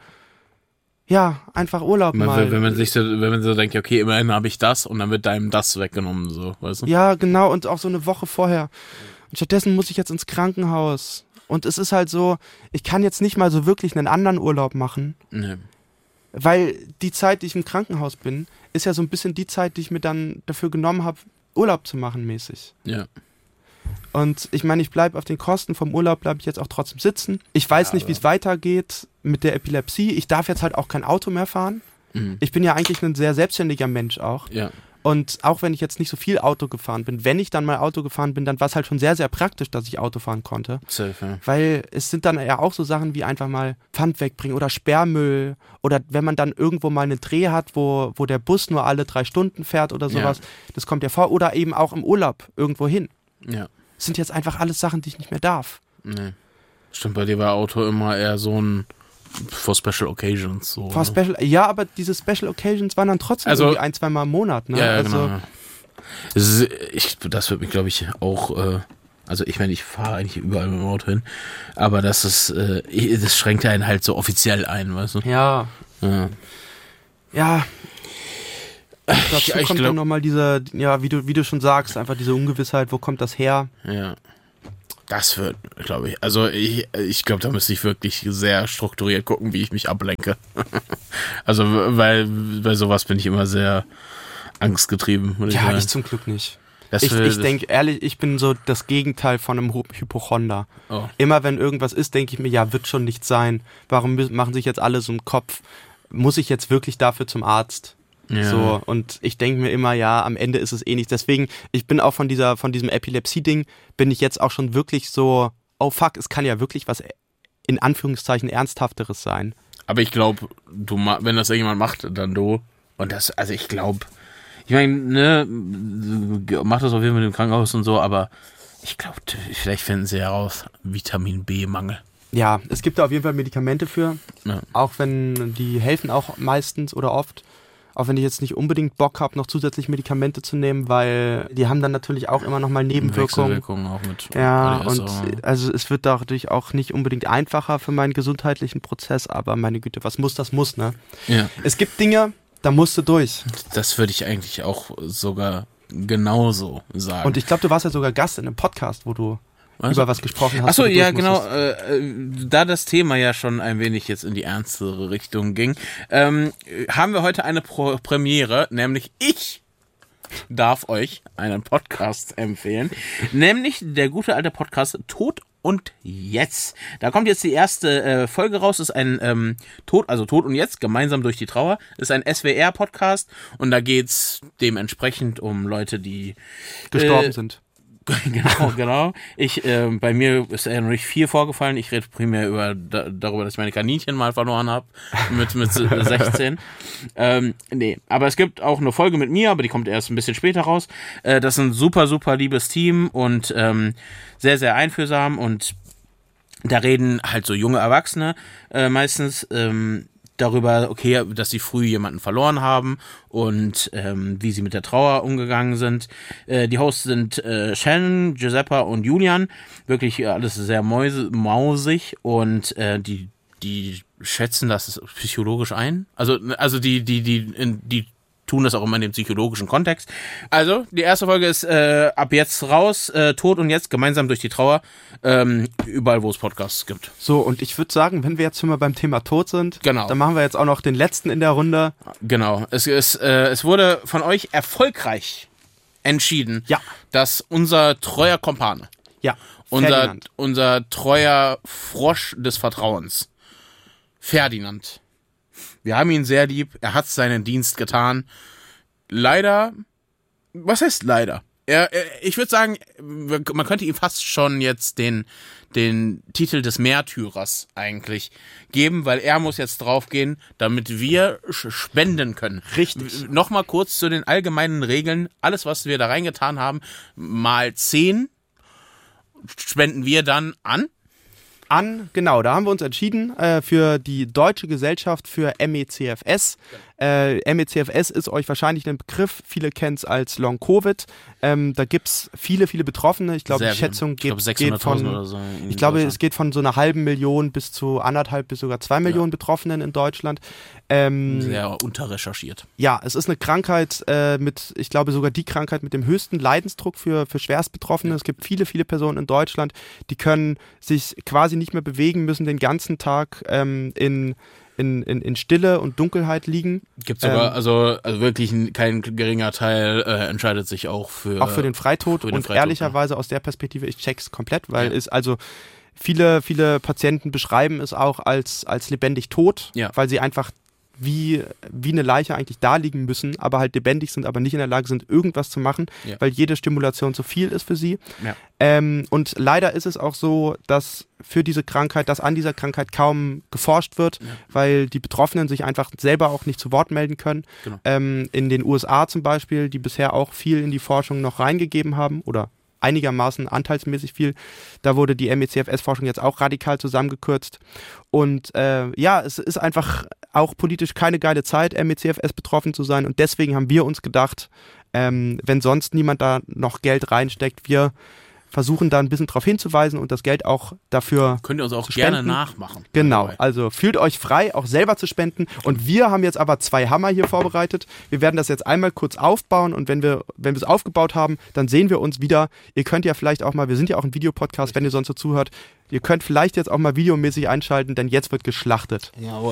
einfach Urlaub mal. Wenn man so denkt, okay, immerhin habe ich das und dann wird einem das weggenommen, so, weißt du? Ja, genau, und auch so eine Woche vorher. Und stattdessen muss ich jetzt ins Krankenhaus. Und es ist halt so, ich kann jetzt nicht mal so wirklich einen anderen Urlaub machen. Nee. Weil die Zeit, die ich im Krankenhaus bin, ist ja so ein bisschen die Zeit, die ich mir dann dafür genommen habe, Urlaub zu machen mäßig. Ja. Und ich meine, ich bleibe auf den Kosten vom Urlaub, bleibe ich jetzt auch trotzdem sitzen. Ich weiß nicht, wie es weitergeht mit der Epilepsie. Ich darf jetzt halt auch kein Auto mehr fahren. Ich bin ja eigentlich ein sehr selbstständiger Mensch auch. Ja. Und auch wenn ich jetzt nicht so viel Auto gefahren bin, wenn ich dann mal Auto gefahren bin, dann war es halt schon sehr, sehr praktisch, dass ich Auto fahren konnte. Safe, ja. Weil es sind dann ja auch so Sachen wie einfach mal Pfand wegbringen oder Sperrmüll oder wenn man dann irgendwo mal einen Dreh hat, wo der Bus nur alle 3 Stunden fährt oder sowas, das kommt ja vor. Oder eben auch im Urlaub irgendwo hin. Ja. Das sind jetzt einfach alles Sachen, die ich nicht mehr darf. Nee. Stimmt, bei dir war Auto immer eher so ein for Special Occasions. So, ja, aber diese Special Occasions waren dann trotzdem irgendwie 1-2 Mal im Monat. Ne? Ja, also, genau. Das wird mich, glaube ich, auch, also ich meine, ich fahre eigentlich überall mit dem Auto hin, aber das schränkt einen halt so offiziell ein, weißt du? Ja. Dazu kommt dann nochmal diese, wie du schon sagst, einfach diese Ungewissheit, wo kommt das her? Ja. Das wird, glaube ich. Also ich glaube, da müsste ich wirklich sehr strukturiert gucken, wie ich mich ablenke. Also, weil bei sowas bin ich immer sehr angstgetrieben. Ja, ich zum Glück nicht. Ich denke ehrlich, ich bin so das Gegenteil von einem Hypochonder. Oh. Immer wenn irgendwas ist, denke ich mir, ja, wird schon nichts sein. Warum machen sich jetzt alle so einen Kopf? Muss ich jetzt wirklich dafür zum Arzt? Ja. So, und ich denke mir immer, ja, am Ende ist es eh nichts. Deswegen, ich bin auch von diesem Epilepsie-Ding, bin ich jetzt auch schon wirklich so, oh fuck, es kann ja wirklich was in Anführungszeichen Ernsthafteres sein. Aber ich glaube, wenn das irgendjemand macht, dann du. Und das, also ich glaube, ich meine, ne, macht das auf jeden Fall mit dem Krankenhaus und so, aber ich glaube, vielleicht finden sie heraus, Vitamin B-Mangel. Ja, es gibt da auf jeden Fall Medikamente für, auch wenn die helfen auch meistens oder oft. Auch wenn ich jetzt nicht unbedingt Bock habe, noch zusätzlich Medikamente zu nehmen, weil die haben dann natürlich auch immer nochmal Nebenwirkungen. Wechselwirkungen auch mit. Ja, und also es wird dadurch auch nicht unbedingt einfacher für meinen gesundheitlichen Prozess, aber meine Güte, was muss, das muss, ne? Ja. Es gibt Dinge, da musst du durch. Das würde ich eigentlich auch sogar genauso sagen. Und ich glaube, du warst ja sogar Gast in einem Podcast, wo du über was gesprochen hast. Achso, ja, genau. Da das Thema ja schon ein wenig jetzt in die ernstere Richtung ging, haben wir heute eine Premiere, nämlich ich darf euch einen Podcast empfehlen, nämlich der gute alte Podcast Tod und Jetzt. Da kommt jetzt die erste Folge raus, ist ein Tod und Jetzt, gemeinsam durch die Trauer, ist ein SWR-Podcast und da geht's dementsprechend um Leute, die gestorben sind. Genau. Bei mir ist ja noch nicht viel vorgefallen. Ich rede primär darüber, dass ich meine Kaninchen mal verloren habe mit 16. Aber es gibt auch eine Folge mit mir, aber die kommt erst ein bisschen später raus. Das ist ein super, super liebes Team und sehr, sehr einfühlsam und da reden halt so junge Erwachsene meistens darüber, okay, dass sie früh jemanden verloren haben und wie sie mit der Trauer umgegangen sind. Die Hosts sind Shannon, Giuseppa und Julian. Wirklich alles sehr mausig und die schätzen das psychologisch ein. Also die tun das auch immer in dem psychologischen Kontext. Also, die erste Folge ist ab jetzt raus, Tod und Jetzt, gemeinsam durch die Trauer, überall, wo es Podcasts gibt. So, und ich würde sagen, wenn wir jetzt schon mal beim Thema Tod sind, dann machen wir jetzt auch noch den letzten in der Runde. Genau, es wurde von euch erfolgreich entschieden, dass unser treuer Kumpane, unser treuer Frosch des Vertrauens, Ferdinand, wir haben ihn sehr lieb, er hat seinen Dienst getan. Leider, was heißt leider? Ich würde sagen, man könnte ihm fast schon jetzt den Titel des Märtyrers eigentlich geben, weil er muss jetzt draufgehen, damit wir spenden können. Richtig. Nochmal kurz zu den allgemeinen Regeln. Alles, was wir da reingetan haben, mal 10 spenden wir dann genau, da haben wir uns entschieden für die Deutsche Gesellschaft für MECFS. MECFS ist euch wahrscheinlich ein Begriff, viele kennen es als Long-Covid. Da gibt es viele, viele Betroffene. Ich glaube, die Schätzung geht von, oder so ich glaube, es geht von so einer 500.000 bis zu 1,5 bis sogar 2 Millionen Betroffenen in Deutschland. Sehr unterrecherchiert. Ja, es ist eine Krankheit ich glaube sogar die Krankheit mit dem höchsten Leidensdruck für Schwerstbetroffene. Es gibt viele, viele Personen in Deutschland, die können sich quasi nicht mehr bewegen, müssen den ganzen Tag in Stille und Dunkelheit liegen. Gibt sogar, also wirklich kein geringer Teil entscheidet sich auch für den Freitod und ehrlicherweise aus der Perspektive, ich check's komplett, weil es also viele, viele Patienten beschreiben es auch als lebendig tot, weil sie einfach wie eine Leiche eigentlich da liegen müssen, aber halt lebendig sind, aber nicht in der Lage sind, irgendwas zu machen, weil jede Stimulation zu viel ist für sie. Ja. Und leider ist es auch so, dass an dieser Krankheit kaum geforscht wird, weil die Betroffenen sich einfach selber auch nicht zu Wort melden können. Genau. In den USA zum Beispiel, die bisher auch viel in die Forschung noch reingegeben haben oder einigermaßen anteilsmäßig viel. Da wurde die MECFS-Forschung jetzt auch radikal zusammengekürzt. Und es ist einfach auch politisch keine geile Zeit, MECFS betroffen zu sein. Und deswegen haben wir uns gedacht, wenn sonst niemand da noch Geld reinsteckt, wir versuchen da ein bisschen drauf hinzuweisen und das Geld auch dafür könnt ihr uns auch zu gerne spenden. nachmachen. Genau, also fühlt euch frei, auch selber zu spenden. Und wir haben jetzt aber 2 Hammer hier vorbereitet. Wir werden das jetzt einmal kurz aufbauen und wenn wir es aufgebaut haben, dann sehen wir uns wieder. Ihr könnt ja vielleicht auch mal, wir sind ja auch ein Videopodcast, wenn ihr sonst so zuhört, ihr könnt vielleicht jetzt auch mal videomäßig einschalten, denn jetzt wird geschlachtet. Jawohl.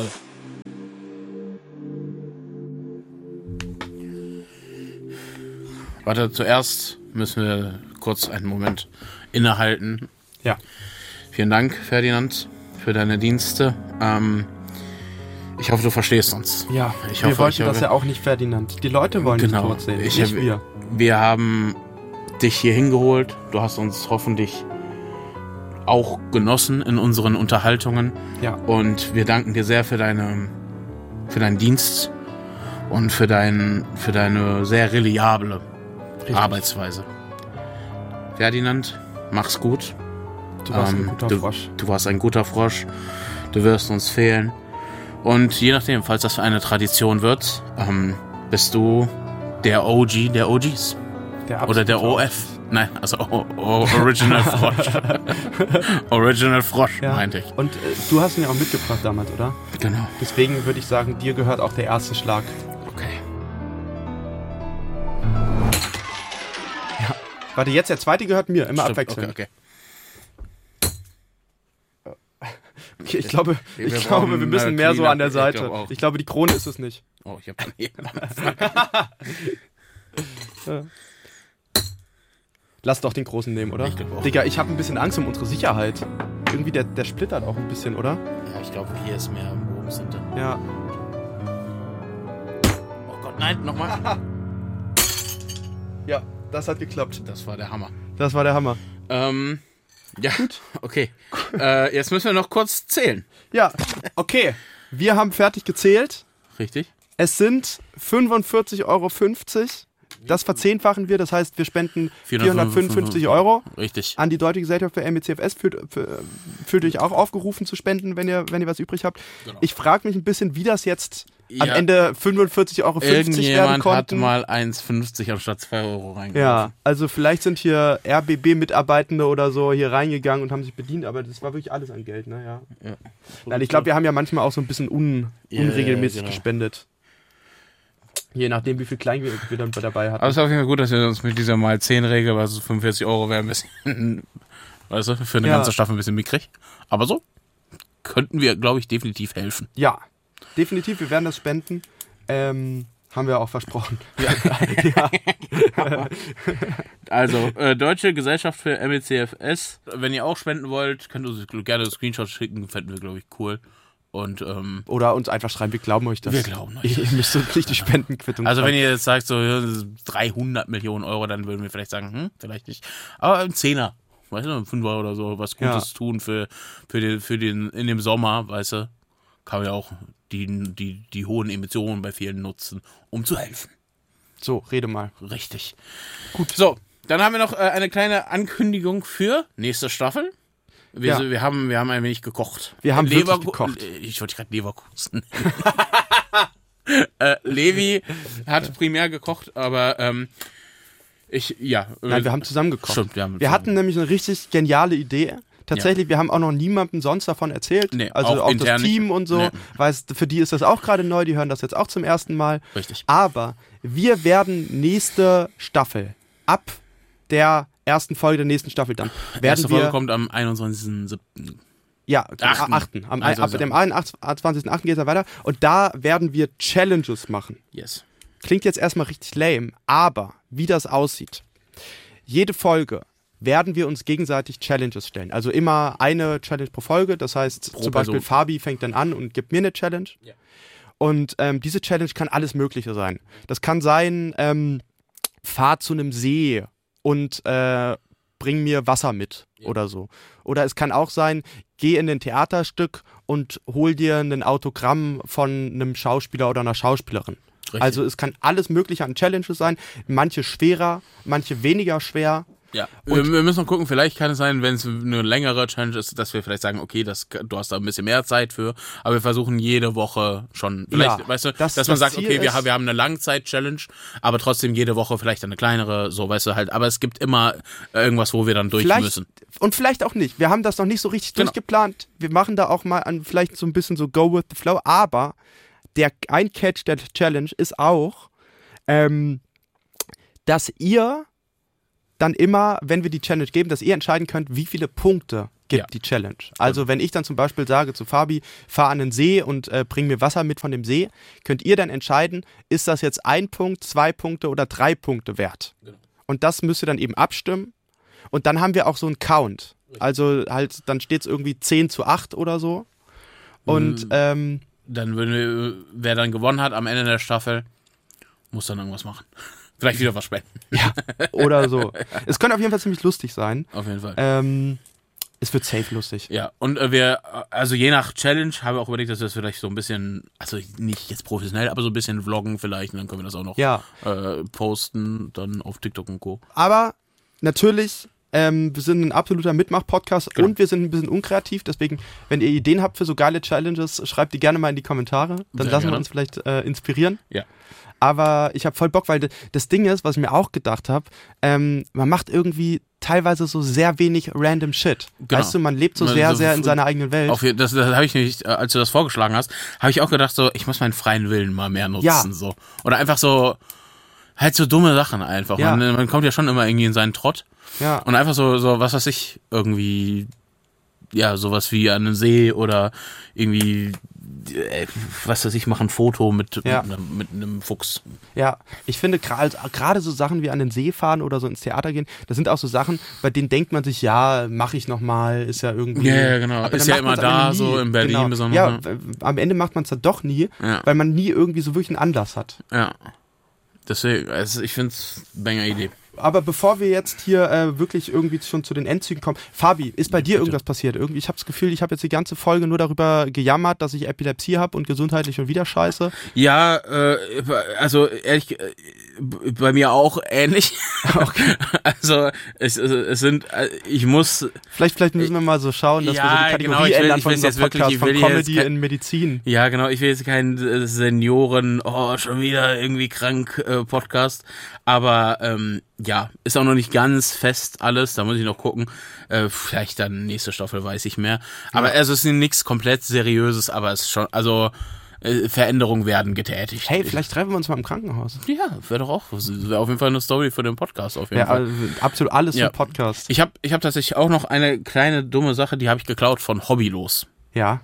Warte, zuerst müssen wir kurz einen Moment innehalten. Ja. Vielen Dank, Ferdinand, für deine Dienste. Ich hoffe, du verstehst uns. Ja, wir wollten das ja auch nicht, Ferdinand. Die Leute wollen dich tot sehen, nicht wir. Wir haben dich hier hingeholt. Du hast uns hoffentlich auch genossen in unseren Unterhaltungen. Ja. Und wir danken dir sehr für deinen Dienst und für deine sehr reliable Arbeitsweise. Ferdinand, mach's gut. Du warst ein guter Frosch. Du warst ein guter Frosch. Du wirst uns fehlen. Und je nachdem, falls das für eine Tradition wird, bist du der OG der OGs. Oder der OF. Nein, also Original Frosch. Original Frosch, ja, meinte ich. Und du hast ihn ja auch mitgebracht damals, oder? Genau. Deswegen würde ich sagen, dir gehört auch der erste Schlag. Okay. Ja. Warte, jetzt der zweite gehört mir, immer abwechselnd. Okay. Okay, ich glaube, wir müssen mehr so an der Seite. Ich glaube, die Krone ist es nicht. Oh, ich hab Lass doch den großen nehmen, oder? Digga, ich habe ein bisschen Angst um unsere Sicherheit. Irgendwie der splittert auch ein bisschen, oder? Ja, ich glaube, hier ist mehr oben hinter. Ja. Oh Gott, nein, nochmal. Ja, das hat geklappt. Das war der Hammer. Ja, gut. Okay. Jetzt müssen wir noch kurz zählen. Ja, okay. Wir haben fertig gezählt. Richtig. Es sind 45,50 Euro. Das verzehnfachen wir, das heißt, wir spenden 455 Euro. Richtig. An die Deutsche Gesellschaft für MECFS. Fühlt euch auch aufgerufen zu spenden, wenn ihr was übrig habt. Genau. Ich frage mich ein bisschen, wie das jetzt am Ende 45,50 Euro werden konnten. Irgendjemand hat mal 1,50 anstatt 2 Euro reingeworfen. Ja, also vielleicht sind hier RBB-Mitarbeitende oder so hier reingegangen und haben sich bedient, aber das war wirklich alles an Geld, ne? Ja. Nein, ich glaube, wir haben ja manchmal auch so ein bisschen unregelmäßig gespendet. Je nachdem, wie viel Kleingeld wir dann dabei hatten. Aber es ist auf jeden Fall gut, dass wir uns mit dieser mal 10-Regel, also 45 Euro wäre ein bisschen, weißt du, für eine ganze Staffel ein bisschen mickrig. Aber so könnten wir, glaube ich, definitiv helfen. Ja, definitiv, wir werden das spenden. Haben wir auch versprochen. Ja. Also, Deutsche Gesellschaft für MECFS. Wenn ihr auch spenden wollt, könnt ihr uns gerne Screenshots schicken, fänden wir, glaube ich, cool. Und, oder uns einfach schreiben, wir glauben euch das. Wir glauben euch. Ihr müsst uns nicht die Spendenquittung Also wenn ihr jetzt sagt, so 300 Millionen Euro, dann würden wir vielleicht sagen, vielleicht nicht. Aber ein Zehner, weißt du, ein Fünfer oder so, was Gutes tun für den in dem Sommer, weißt du, kann man ja auch die hohen Emissionen bei vielen nutzen, um zu helfen. So, rede mal. Richtig. Gut. So, dann haben wir noch eine kleine Ankündigung für nächste Staffel. Wir haben ein wenig gekocht. Wir haben wirklich gekocht. Ich wollte gerade Leverkusen. Levi hat primär gekocht, aber Nein, wir haben zusammen gekocht. Stimmt, wir hatten nämlich eine richtig geniale Idee. Tatsächlich, wir haben auch noch niemandem sonst davon erzählt. Nee, also auch das Team und so. Nee. Weißt, für die ist das auch gerade neu, die hören das jetzt auch zum ersten Mal. Richtig. Aber wir werden nächste Staffel ab der ersten Folge der nächsten Staffel dann. Die erste Folge kommt am 21.07. Ja, am 8. Ab dem 21.08. geht es dann weiter. Und da werden wir Challenges machen. Yes. Klingt jetzt erstmal richtig lame, aber wie das aussieht. Jede Folge werden wir uns gegenseitig Challenges stellen. Also immer eine Challenge pro Folge. Das heißt, zum Beispiel Fabi fängt dann an und gibt mir eine Challenge. Ja. Und diese Challenge kann alles Mögliche sein. Das kann sein, fahr zu einem See und bring mir Wasser mit oder so. Oder es kann auch sein, geh in ein Theaterstück und hol dir ein Autogramm von einem Schauspieler oder einer Schauspielerin. Richtig. Also es kann alles Mögliche an Challenges sein. Manche schwerer, manche weniger schwer. Ja, wir müssen noch gucken, vielleicht kann es sein, wenn es eine längere Challenge ist, dass wir vielleicht sagen, okay, du hast da ein bisschen mehr Zeit für, aber wir versuchen jede Woche schon, vielleicht, weißt du, dass man sagt, okay, wir haben eine Langzeit-Challenge, aber trotzdem jede Woche vielleicht eine kleinere, so, weißt du, halt, aber es gibt immer irgendwas, wo wir dann durch müssen. Und vielleicht auch nicht, wir haben das noch nicht so richtig durchgeplant, wir machen da auch mal vielleicht so ein bisschen so go with the flow, aber ein Catch der Challenge ist auch, dass ihr dann immer, wenn wir die Challenge geben, dass ihr entscheiden könnt, wie viele Punkte gibt die Challenge. Also wenn ich dann zum Beispiel sage zu Fabi, fahr an den See und bring mir Wasser mit von dem See, könnt ihr dann entscheiden, ist das jetzt 1 Punkt, 2 Punkte oder 3 Punkte wert. Genau. Und das müsst ihr dann eben abstimmen. Und dann haben wir auch so einen Count. Also halt, dann steht es irgendwie 10:8 oder so. Und dann wer dann gewonnen hat am Ende der Staffel, muss dann irgendwas machen. Vielleicht wieder was spenden. Ja, oder so. Es könnte auf jeden Fall ziemlich lustig sein. Auf jeden Fall. Es wird safe lustig. Ja, und also je nach Challenge haben wir auch überlegt, dass wir das vielleicht so ein bisschen, also nicht jetzt professionell, aber so ein bisschen vloggen vielleicht und dann können wir das auch noch posten, dann auf TikTok und Co. Aber natürlich, wir sind ein absoluter Mitmach-Podcast und wir sind ein bisschen unkreativ, deswegen, wenn ihr Ideen habt für so geile Challenges, schreibt die gerne mal in die Kommentare, dann lassen wir uns vielleicht inspirieren. Ja. Aber ich habe voll Bock, weil das Ding ist, was ich mir auch gedacht habe, man macht irgendwie teilweise so sehr wenig random Shit. Genau. Weißt du, man lebt so sehr in seiner eigenen Welt. Das habe ich nicht, als du das vorgeschlagen hast, habe ich auch gedacht, so, ich muss meinen freien Willen mal mehr nutzen. So. Oder einfach so, halt so dumme Sachen einfach. Ja. Man kommt ja schon immer irgendwie in seinen Trott. Ja. Und einfach so, was weiß ich, irgendwie, ja, sowas wie an einem See oder irgendwie, was weiß ich, mache ein Foto mit einem Fuchs. Ja, ich finde gerade so Sachen wie an den See fahren oder so ins Theater gehen, das sind auch so Sachen, bei denen denkt man sich, ja, mache ich nochmal, ist ja irgendwie... Ja, genau, ist ja immer da, so in Berlin besonders. Ja, am Ende macht man es dann doch nie, weil man nie irgendwie so wirklich einen Anlass hat. Ja, deswegen, also ich finde es eine Banger-Idee. Aber bevor wir jetzt hier wirklich irgendwie schon zu den Endzügen kommen, Fabi, ist bei dir irgendwas passiert? Ich habe das Gefühl, ich habe jetzt die ganze Folge nur darüber gejammert, dass ich Epilepsie habe und gesundheitlich schon wieder scheiße. Ja, also ehrlich, bei mir auch ähnlich. Okay. Also es sind, ich muss... Vielleicht müssen wir mal so schauen, dass wir so die Kategorie ändern von unserem Podcast, von Comedy in Medizin. Ja, genau, ich will jetzt keinen Senioren, schon wieder irgendwie krank Podcast, aber ja, ist auch noch nicht ganz fest alles, da muss ich noch gucken. Vielleicht dann nächste Staffel, weiß ich mehr. Aber also es ist nichts komplett Seriöses, aber es ist schon, also Veränderungen werden getätigt. Hey, vielleicht treffen wir uns mal im Krankenhaus. Ja, wäre doch auch, wäre auf jeden Fall eine Story für den Podcast auf jeden Fall. Also absolut alles für den Podcast. Ich hab tatsächlich auch noch eine kleine dumme Sache, die habe ich geklaut von Hobbylos. Ja.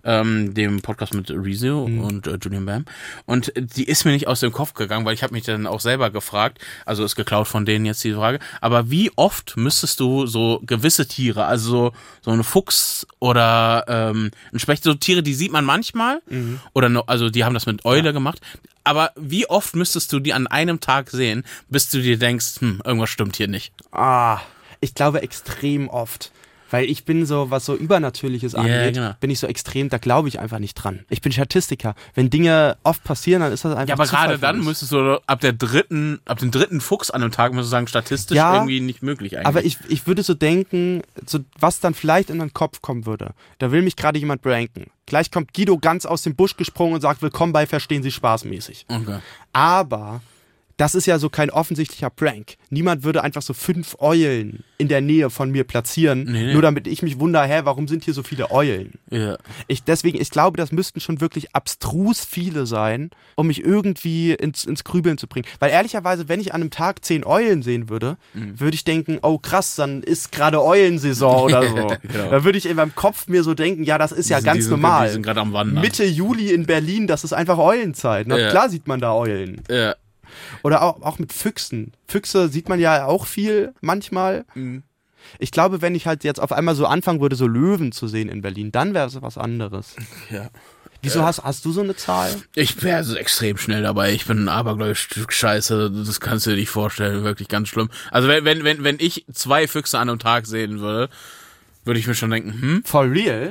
Dem Podcast mit Rezo und Julian Bam. Und die ist mir nicht aus dem Kopf gegangen, weil ich habe mich dann auch selber gefragt, also ist geklaut von denen jetzt die Frage, aber wie oft müsstest du so gewisse Tiere, also so eine Fuchs oder ein Specht, so Tiere, die sieht man manchmal, oder also die haben das mit Eule gemacht, aber wie oft müsstest du die an einem Tag sehen, bis du dir denkst, irgendwas stimmt hier nicht? Ich glaube extrem oft. Weil ich bin so, was so Übernatürliches angeht, bin ich so extrem, da glaube ich einfach nicht dran. Ich bin Statistiker. Wenn Dinge oft passieren, dann ist das einfach Ja, aber gerade dann müsstest du ab dem dritten Fuchs an einem Tag, müsstest du sagen, statistisch irgendwie nicht möglich eigentlich. Aber ich würde so denken, so was dann vielleicht in den Kopf kommen würde. Da will mich gerade jemand pranken. Gleich kommt Guido ganz aus dem Busch gesprungen und sagt, willkommen bei Verstehen Sie spaßmäßig. Okay. Aber das ist ja so kein offensichtlicher Prank. Niemand würde einfach so 5 Eulen in der Nähe von mir platzieren, nur damit ich mich wundere, warum sind hier so viele Eulen? Ja. Ich glaube, das müssten schon wirklich abstrus viele sein, um mich irgendwie ins Grübeln zu bringen. Weil ehrlicherweise, wenn ich an einem Tag 10 Eulen sehen würde, würde ich denken, oh krass, dann ist gerade Eulensaison oder so. Genau. Da würde ich in meinem Kopf mir so denken, ja, das ist ja ganz normal. Die sind gerade am Wandern. Mitte Juli in Berlin, das ist einfach Eulenzeit. Na, klar sieht man da Eulen. Ja. Oder auch mit Füchsen. Füchse sieht man ja auch viel manchmal. Ich glaube, wenn ich halt jetzt auf einmal so anfangen würde, so Löwen zu sehen in Berlin, dann wäre es was anderes. Ja. Wieso hast du so eine Zahl? Ich wäre so extrem schnell dabei. Ich bin ein abergläubisch Stück Scheiße. Das kannst du dir nicht vorstellen. Wirklich ganz schlimm. Also wenn ich 2 Füchse an einem Tag sehen würde ich mir schon denken, For real? Ja.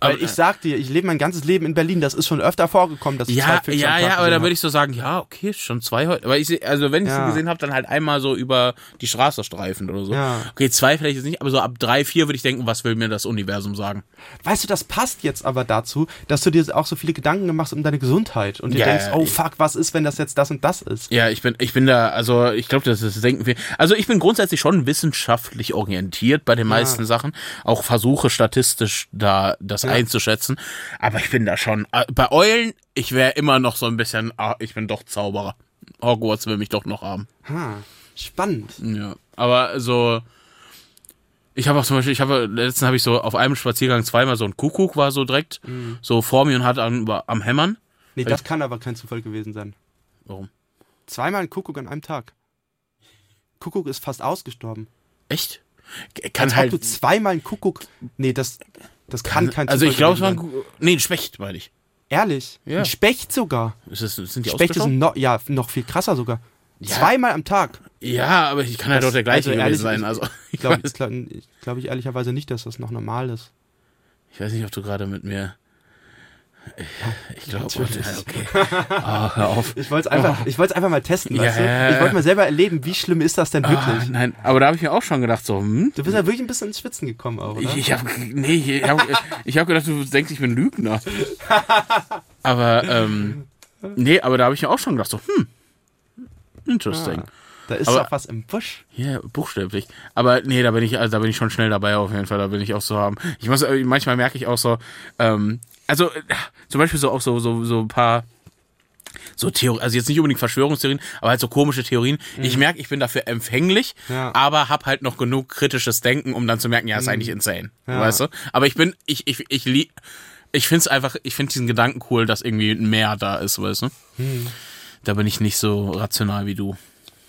Weil ich sag dir, ich lebe mein ganzes Leben in Berlin, das ist schon öfter vorgekommen, dass ich 2 Filme am Tag aber dann würde ich so sagen, ja, okay, schon 2 heute. Aber wenn ich sie gesehen habe, dann halt einmal so über die Straße streifend oder so. Ja. Okay, 2 vielleicht jetzt nicht, aber so ab 3, 4 würde ich denken, was will mir das Universum sagen? Weißt du, das passt jetzt aber dazu, dass du dir auch so viele Gedanken gemacht hast um deine Gesundheit und dir denkst, oh fuck, was ist, wenn das jetzt das und das ist? Ja, ich bin da, also ich glaube, das denken wir. Also ich bin grundsätzlich schon wissenschaftlich orientiert bei den meisten Sachen. Auch versuche statistisch da das einzuschätzen. Aber ich bin da schon, bei Eulen, ich wäre immer noch so ein bisschen, ich bin doch Zauberer. Hogwarts will mich doch noch haben. Spannend. Ja, aber so, ich habe auch zum Beispiel, letztens habe ich so auf einem Spaziergang 2-mal so ein Kuckuck war so direkt so vor mir und hat am Hämmern. Nee, das kann aber kein Zufall gewesen sein. Warum? 2-mal ein Kuckuck an einem Tag. Kuckuck ist fast ausgestorben. Echt? Als ob du 2-mal ein Kuckuck, nee, das kann kein Zufall Also ich glaube, es war ein ein Specht, meine ich. Ehrlich? Ja. Ein Specht sogar? Sind die Spechte sind noch viel krasser sogar. Ja. 2-mal am Tag. Ja, aber ich kann ja doch der gleiche gewesen sein. Also, ich glaube ehrlicherweise nicht, dass das noch normal ist. Ich weiß nicht, ob du gerade mit mir... Ich glaube, okay. Hör auf. Ich wollte es einfach mal testen, weißt du? Ich wollte mal selber erleben, wie schlimm ist das denn wirklich? Nein, aber da habe ich mir auch schon gedacht, so, Du bist ja wirklich ein bisschen ins Schwitzen gekommen auch, oder? Ich habe gedacht, du denkst, ich bin Lügner. Aber, aber da habe ich mir auch schon gedacht, so, interesting. Da ist doch was im Busch. Ja, buchstäblich. Aber nee, da bin ich schon schnell dabei auf jeden Fall. Da bin ich auch so haben. Manchmal merke ich auch so, also zum Beispiel so auch so ein paar so Theorien, also jetzt nicht unbedingt Verschwörungstheorien, aber halt so komische Theorien. Ich merke, ich bin dafür empfänglich, aber hab halt noch genug kritisches Denken, um dann zu merken, ja, ist eigentlich insane. Weißt du? Aber ich finde diesen Gedanken cool, dass irgendwie ein Meer da ist, weißt du? Da bin ich nicht so rational wie du.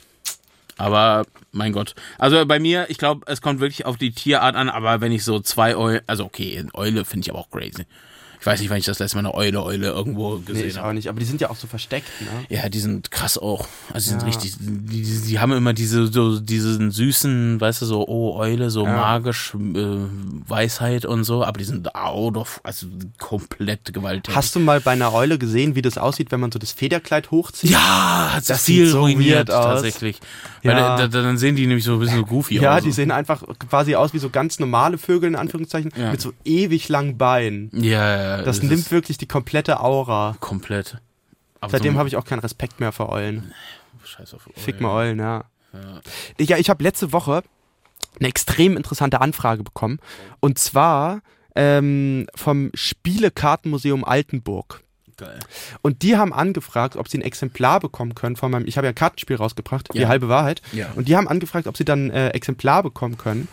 Aber, mein Gott. Also bei mir, ich glaube, es kommt wirklich auf die Tierart an, aber wenn ich so 2 Eulen, also okay, eine Eule finde ich aber auch crazy. Ich weiß nicht, wann ich das letzte Mal eine Eule irgendwo gesehen habe. Nee, ich auch nicht, aber die sind ja auch so versteckt, ne? Ja, die sind krass auch. Also die sind richtig, die haben immer diesen süßen, weißt du, so, Eule, so magisch, Weisheit und so, aber die sind also komplett gewalttätig. Hast du mal bei einer Eule gesehen, wie das aussieht, wenn man so das Federkleid hochzieht? Ja, das viel so ruiniert tatsächlich. Ja. Weil dann sehen die nämlich so ein bisschen so goofy aus. Ja, die sehen einfach quasi aus wie so ganz normale Vögel, in Anführungszeichen, mit so ewig langen Beinen. Ja. Das nimmt wirklich die komplette Aura. Komplett. Aber seitdem habe ich auch keinen Respekt mehr vor Eulen. Scheiß auf Eulen. Fick mal Eulen, ja. Ich habe letzte Woche eine extrem interessante Anfrage bekommen. Und zwar vom Spielekartenmuseum Altenburg. Geil. Und die haben angefragt, ob sie ein Exemplar bekommen können von meinem, ich habe ja ein Kartenspiel rausgebracht, die halbe Wahrheit. Ja. Und die haben angefragt, ob sie dann Exemplar bekommen können,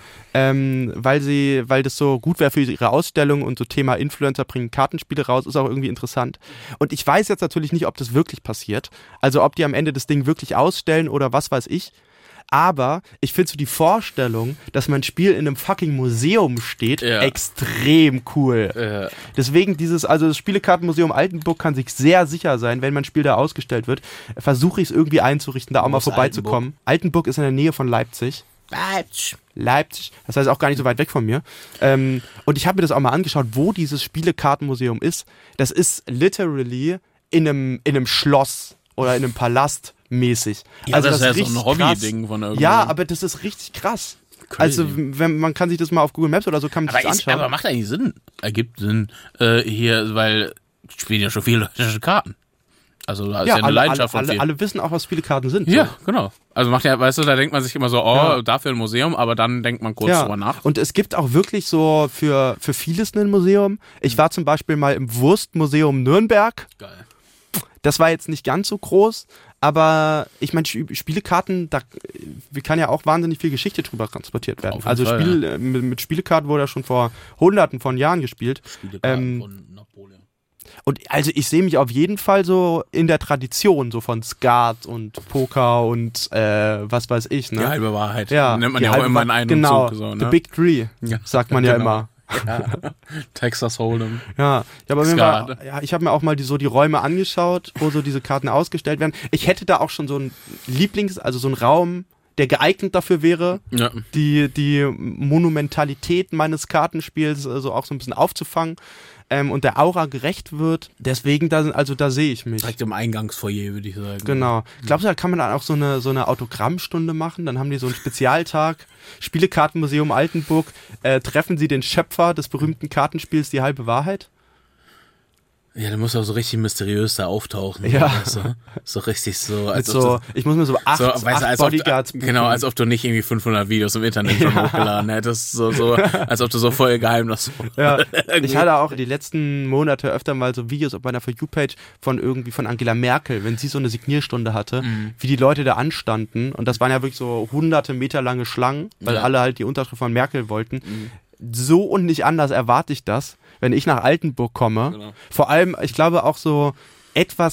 weil das so gut wäre für ihre Ausstellung und so Thema Influencer bringen Kartenspiele raus, ist auch irgendwie interessant. Und ich weiß jetzt natürlich nicht, ob das wirklich passiert. Also ob die am Ende das Ding wirklich ausstellen oder was weiß ich. Aber ich finde so die Vorstellung, dass mein Spiel in einem fucking Museum steht, extrem cool. Deswegen das Spielekartenmuseum Altenburg kann sich sehr sicher sein, wenn mein Spiel da ausgestellt wird, versuche ich es irgendwie einzurichten, da auch mal vorbeizukommen. Altenburg ist in der Nähe von Leipzig. Leipzig. Das heißt auch gar nicht so weit weg von mir. Und ich habe mir das auch mal angeschaut, wo dieses Spielekartenmuseum ist. Das ist literally in einem Schloss oder in einem Palast mäßig. Ja, also das ist ja so ein Hobby-Ding von irgendwo. Ja, aber das ist richtig krass. Crazy. Also man kann sich das mal auf Google Maps oder so kann man sich das anschauen. Aber macht eigentlich Sinn. Ergibt Sinn hier, weil spielen ja schon viele Karten. Also da ist ja eine Leidenschaft von alle wissen auch, was Spielekarten sind. Ja, so. Genau. Also macht ja, weißt du, da denkt man sich immer so, dafür ein Museum, aber dann denkt man kurz drüber nach. Und es gibt auch wirklich so für vieles ein Museum. Ich war zum Beispiel mal im Wurstmuseum Nürnberg. Geil. Das war jetzt nicht ganz so groß, aber ich meine, Spielekarten, da kann ja auch wahnsinnig viel Geschichte drüber transportiert werden. Also mit Spielekarten wurde ja schon vor Hunderten von Jahren gespielt. Spielekarten von Napoleon. Und also ich sehe mich auf jeden Fall so in der Tradition, so von Skat und Poker und was weiß ich. Ne? Die halbe Wahrheit. Ja, nennt man ja auch immer in einem Zug. So, ne? The Big Three, sagt man ja immer. Ja. Texas Hold'em. Ja, ich habe mir auch mal die Räume angeschaut, wo so diese Karten ausgestellt werden. Ich hätte da auch schon so ein so einen Raum der geeignet dafür wäre, die Monumentalität meines Kartenspiels also auch so ein bisschen aufzufangen und der Aura gerecht wird. Deswegen, da sehe ich mich. Direkt im Eingangsfoyer, würde ich sagen. Genau. Glaubst du, da kann man dann auch so eine Autogrammstunde machen? Dann haben die so einen Spezialtag. Spielekartenmuseum Altenburg. Treffen sie den Schöpfer des berühmten Kartenspiels Die halbe Wahrheit? Ja, der muss auch so richtig mysteriös da auftauchen. Ja. So richtig so. Als ich muss mir so acht Bodyguards buchen. Genau, als ob du nicht irgendwie 500 Videos im Internet schon hochgeladen hättest. So, als ob du so voll geheim das. Ja. Ich hatte auch die letzten Monate öfter mal so Videos auf meiner For You-Page von Angela Merkel, wenn sie so eine Signierstunde hatte, wie die Leute da anstanden. Und das waren ja wirklich so hunderte Meter lange Schlangen, weil alle halt die Unterschrift von Merkel wollten. So und nicht anders erwarte ich das, wenn ich nach Altenburg komme. Genau. Vor allem, ich glaube auch so etwas